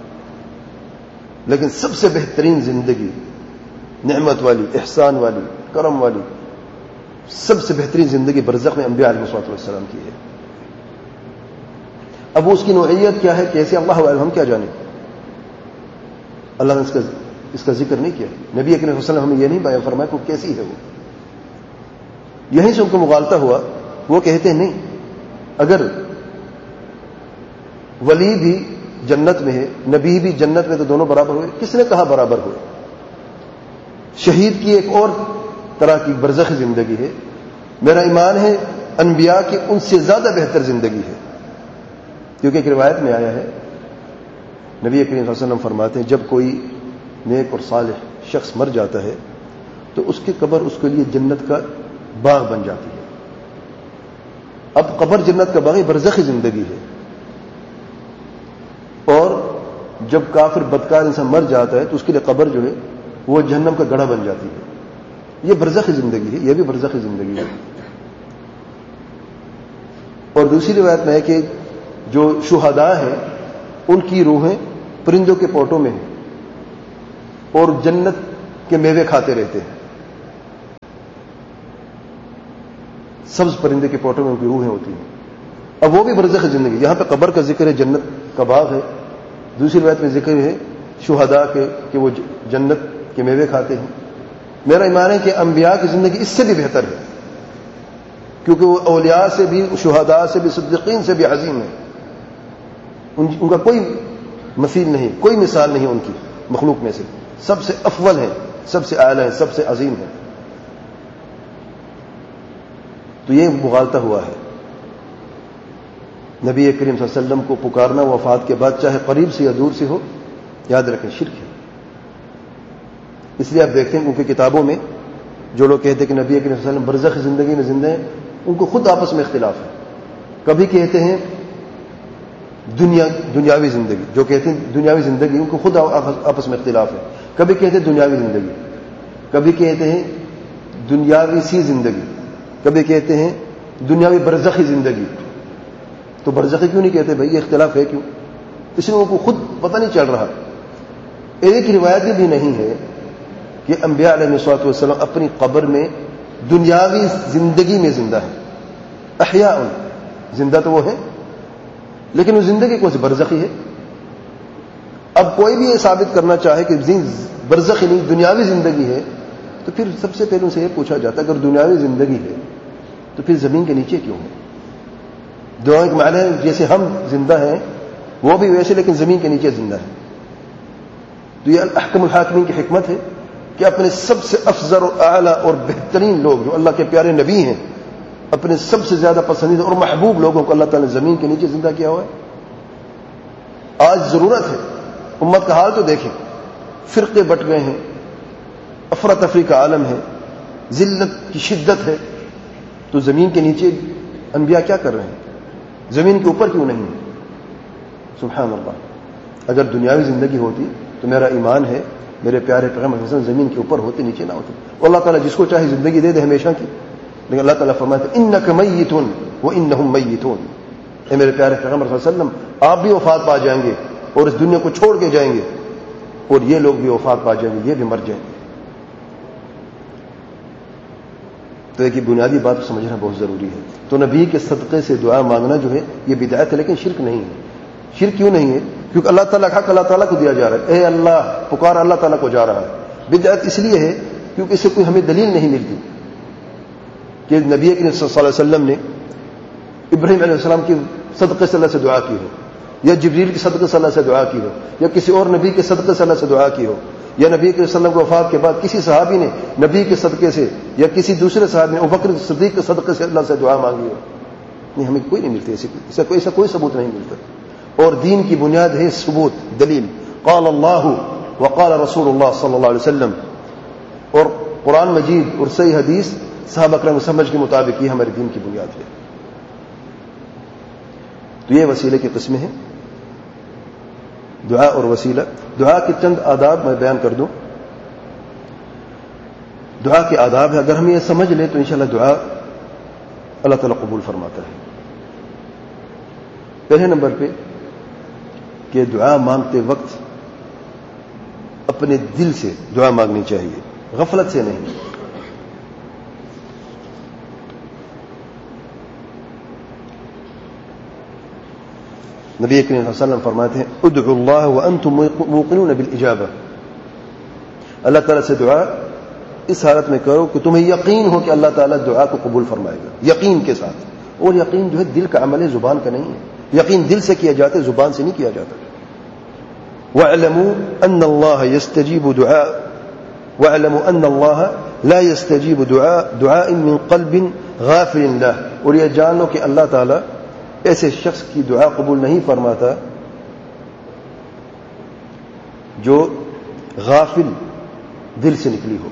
لیکن سب سے بہترین زندگی نعمت والی، احسان والی، کرم والی، سب سے بہترین زندگی برزخ میں انبیاء علیہ السلام کی ہے۔ اب اس کی نوعیت کیا ہے، کیسے، اللہ علیہ ہم کیا جانیں، اللہ نے اس کا ذکر نہیں کیا، نبی اکرم صلی اللہ علیہ وسلم ہمیں یہ نہیں بیان فرمایا کہ کیسی ہے وہ۔ یہیں سے ان کو مغالطہ ہوا، وہ کہتے ہیں نہیں، اگر ولی بھی جنت میں ہے، نبی بھی جنت میں، تو دونوں برابر ہوئے؟ کس نے کہا برابر ہوئے؟ شہید کی ایک اور طرح کی برزخی زندگی ہے، میرا ایمان ہے انبیاء کی ان سے زیادہ بہتر زندگی ہے، کیونکہ ایک روایت میں آیا ہے نبی کریم صلی اللہ علیہ وسلم فرماتے ہیں جب کوئی نیک اور صالح شخص مر جاتا ہے تو اس کی قبر اس کے لیے جنت کا باغ بن جاتی ہے۔ اب قبر جنت کا باغ برزخی زندگی ہے، اور جب کافر بدکار انسان مر جاتا ہے تو اس کے لیے قبر جو ہے وہ جہنم کا گڑھا بن جاتی ہے۔ یہ برزخی زندگی ہے، یہ بھی برزخی زندگی ہے۔ اور دوسری روایت میں ہے کہ جو شہداء ہیں ان کی روحیں پرندوں کے پوٹوں میں ہیں اور جنت کے میوے کھاتے رہتے ہیں، سبز پرندے کے پوٹوں میں ان کی روحیں ہوتی ہیں۔ اب وہ بھی برزخ زندگی. یہاں پہ قبر کا ذکر ہے, جنت کا باغ ہے. دوسری روایت میں ذکر ہے شہداء کے کہ وہ جنت کے میوے کھاتے ہیں. میرا ایمان ہے کہ انبیاء کی زندگی اس سے بھی بہتر ہے, کیونکہ وہ اولیاء سے بھی, شہداء سے بھی, صدیقین سے بھی عظیم ہے. ان کا کوئی مثیل نہیں, کوئی مثال نہیں ان کی مخلوق میں سے. سب سے افضل ہیں, سب سے اعلی ہیں, سب سے عظیم ہیں. تو یہ مغالطہ ہوا ہے. نبی کریم صلی اللہ علیہ وسلم کو پکارنا وفات کے بعد, چاہے قریب سے یا دور سے ہو, یاد رکھیں شرک ہے. اس لیے آپ دیکھتے ہیں ان کی کتابوں میں جو لوگ کہتے ہیں کہ نبی کریم صلی اللہ علیہ وسلم برزخ زندگی میں زندہ ہیں, ان کو خود آپس میں اختلاف ہے. کبھی کہتے ہیں دنیاوی زندگی, جو کہتے ہیں دنیاوی زندگی, ان کو خود آپس میں اختلاف ہے. کبھی کہتے ہیں دنیاوی زندگی, کبھی کہتے ہیں دنیاوی سی زندگی, کبھی کہتے ہیں دنیاوی برزخی زندگی. تو برزخی کیوں نہیں کہتے بھائی, یہ اختلاف ہے کیوں؟ اس لیے ان کو خود پتہ نہیں چل رہا. ایک روایت بھی نہیں ہے کہ انبیاء علیہ الصلوۃ والسلام اپنی قبر میں دنیاوی زندگی میں زندہ ہے. احیاء, زندہ تو وہ ہے, لیکن وہ زندگی کون سی برزخی ہے. اب کوئی بھی یہ ثابت کرنا چاہے کہ برزخی نہیں دنیاوی زندگی ہے, تو پھر سب سے پہلے ان سے یہ پوچھا جاتا ہے اگر دنیاوی زندگی ہے تو پھر زمین کے نیچے کیوں ہے؟ دعا کے معنی ہے جیسے ہم زندہ ہیں وہ بھی ویسے, لیکن زمین کے نیچے زندہ ہے. تو یہ احکم الحاکمین کی حکمت ہے کہ اپنے سب سے افضل اور اعلیٰ اور بہترین لوگ جو اللہ کے پیارے نبی ہیں, اپنے سب سے زیادہ پسندیدہ اور محبوب لوگوں کو اللہ تعالیٰ نے زمین کے نیچے زندہ کیا ہوا ہے. آج ضرورت ہے, امت کا حال تو دیکھیں, فرقے بٹ گئے ہیں, افراتفری کا عالم ہے, ذلت کی شدت ہے. تو زمین کے نیچے انبیاء کیا کر رہے ہیں؟ زمین کے اوپر کیوں نہیں؟ سبحان اللہ. اگر دنیاوی زندگی ہوتی تو میرا ایمان ہے میرے پیارے پیغمبر صلی اللہ علیہ وسلم زمین کے اوپر ہوتے, نیچے نہ ہوتے. اللہ تعالیٰ جس کو چاہے زندگی دے دے ہمیشہ کی, لیکن اللہ تعالیٰ فرماتا ہے انک میت وانہم میتون. اے میرے پیارے پیغمبر صلی اللہ علیہ وسلم, آپ بھی وفات پا جائیں گے اور اس دنیا کو چھوڑ کے جائیں گے, اور یہ لوگ بھی وفات پا جائیں گے, یہ بھی مر جائیں گے. تو ایک بنیادی بات سمجھنا بہت ضروری ہے. تو نبی کے صدقے سے دعا مانگنا جو ہے یہ بدعت ہے, لیکن شرک نہیں ہے. شرک کیوں نہیں ہے؟ کیونکہ اللہ تعالیٰ کا حق اللہ تعالیٰ کو دیا جا رہا ہے. اے اللہ, پکار اللہ تعالیٰ کو جا رہا ہے. بدعت اس لیے ہے کیونکہ اس سے کوئی ہمیں دلیل نہیں ملتی کہ نبی کریم صلی اللہ علیہ وسلم نے ابراہیم علیہ السلام کی صدقے سے اللہ سے دعا کی ہو, یا جبریل کی صدقے سے اللہ سے دعا کی ہو, یا کسی اور نبی کے صدقے سے اللہ سے دعا کی ہو, یا نبی کے وسلم کی وفات کے بعد کسی صحابی نے نبی کے صدقے سے یا کسی دوسرے صحابی نے ابوبکر صدیق کے صدقے سے اللہ سے دعا مانگی ہو. نہیں, ہمیں کوئی نہیں ملتی, ایسا کوئی ثبوت نہیں ملتا. اور دین کی بنیاد ہے ثبوت, دلیل. قال اللہ وقال رسول اللہ صلی اللہ علیہ وسلم, اور قرآن مجید اور صحیح حدیث صحابہ کرام سمجھ کے مطابق یہ ہمارے دین کی بنیاد ہے. تو یہ وسیلے کی قسمیں ہیں, دعا اور وسیلہ. دعا کے چند آداب میں بیان کر دوں. دعا کے آداب ہے, اگر ہم یہ سمجھ لیں تو انشاءاللہ دعا اللہ تعالیٰ قبول فرماتا ہے. پہلے نمبر پہ کہ دعا مانگتے وقت اپنے دل سے دعا مانگنی چاہیے, غفلت سے نہیں. نبی کریم صلی اللہ علیہ وسلم فرماتے ہیں ادعوا اللہ وانتم موقنون بالاجابہ. اللہ تعالیٰ سے دعا اس حالت میں کرو کہ تمہیں یقین ہو کہ اللہ تعالیٰ دعا کو قبول فرمائے گا, یقین کے ساتھ. اور یقین جو ہے دل کا عمل ہے, زبان کا نہیں ہے. یقین دل سے کیا جاتا ہے, زبان سے نہیں کیا جاتا. وَاعْلَمُوا أَنَّ اللَّهَ يَسْتَجِيبُ دُعَاءَ وَاعْلَمُوا أَنَّ اللَّهَ لَا يَسْتَجِيبُ دُعَاءٍ مِّن قَلْبٍ غَافِلٍ لَهُ. اور یہ جانو کہ اللہ تعالیٰ ایسے شخص کی دعا قبول نہیں فرماتا جو غافل دل سے نکلی ہو.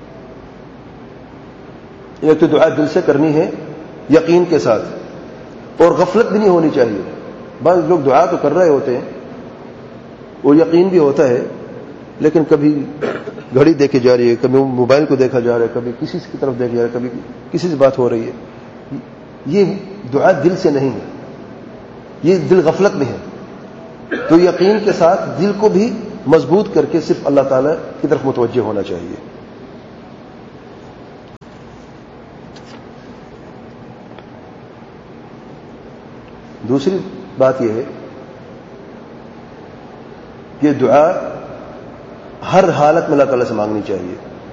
یہ تو دعا دل سے کرنی ہے یقین کے ساتھ, اور غفلت بھی نہیں ہونی چاہیے. بعض لوگ دعا تو کر رہے ہوتے ہیں, وہ یقین بھی ہوتا ہے, لیکن کبھی گھڑی دیکھی جا رہی ہے, کبھی موبائل کو دیکھا جا رہا ہے, کبھی کسی کی طرف دیکھا جا رہا ہے, کبھی کسی سے بات ہو رہی ہے. یہ دعا دل سے نہیں ہے, یہ دل غفلت میں ہے. تو یقین کے ساتھ دل کو بھی مضبوط کر کے صرف اللہ تعالی کی طرف متوجہ ہونا چاہیے. دوسری بات یہ ہے کہ دعا ہر حالت میں اللہ تعالیٰ سے مانگنی چاہیے.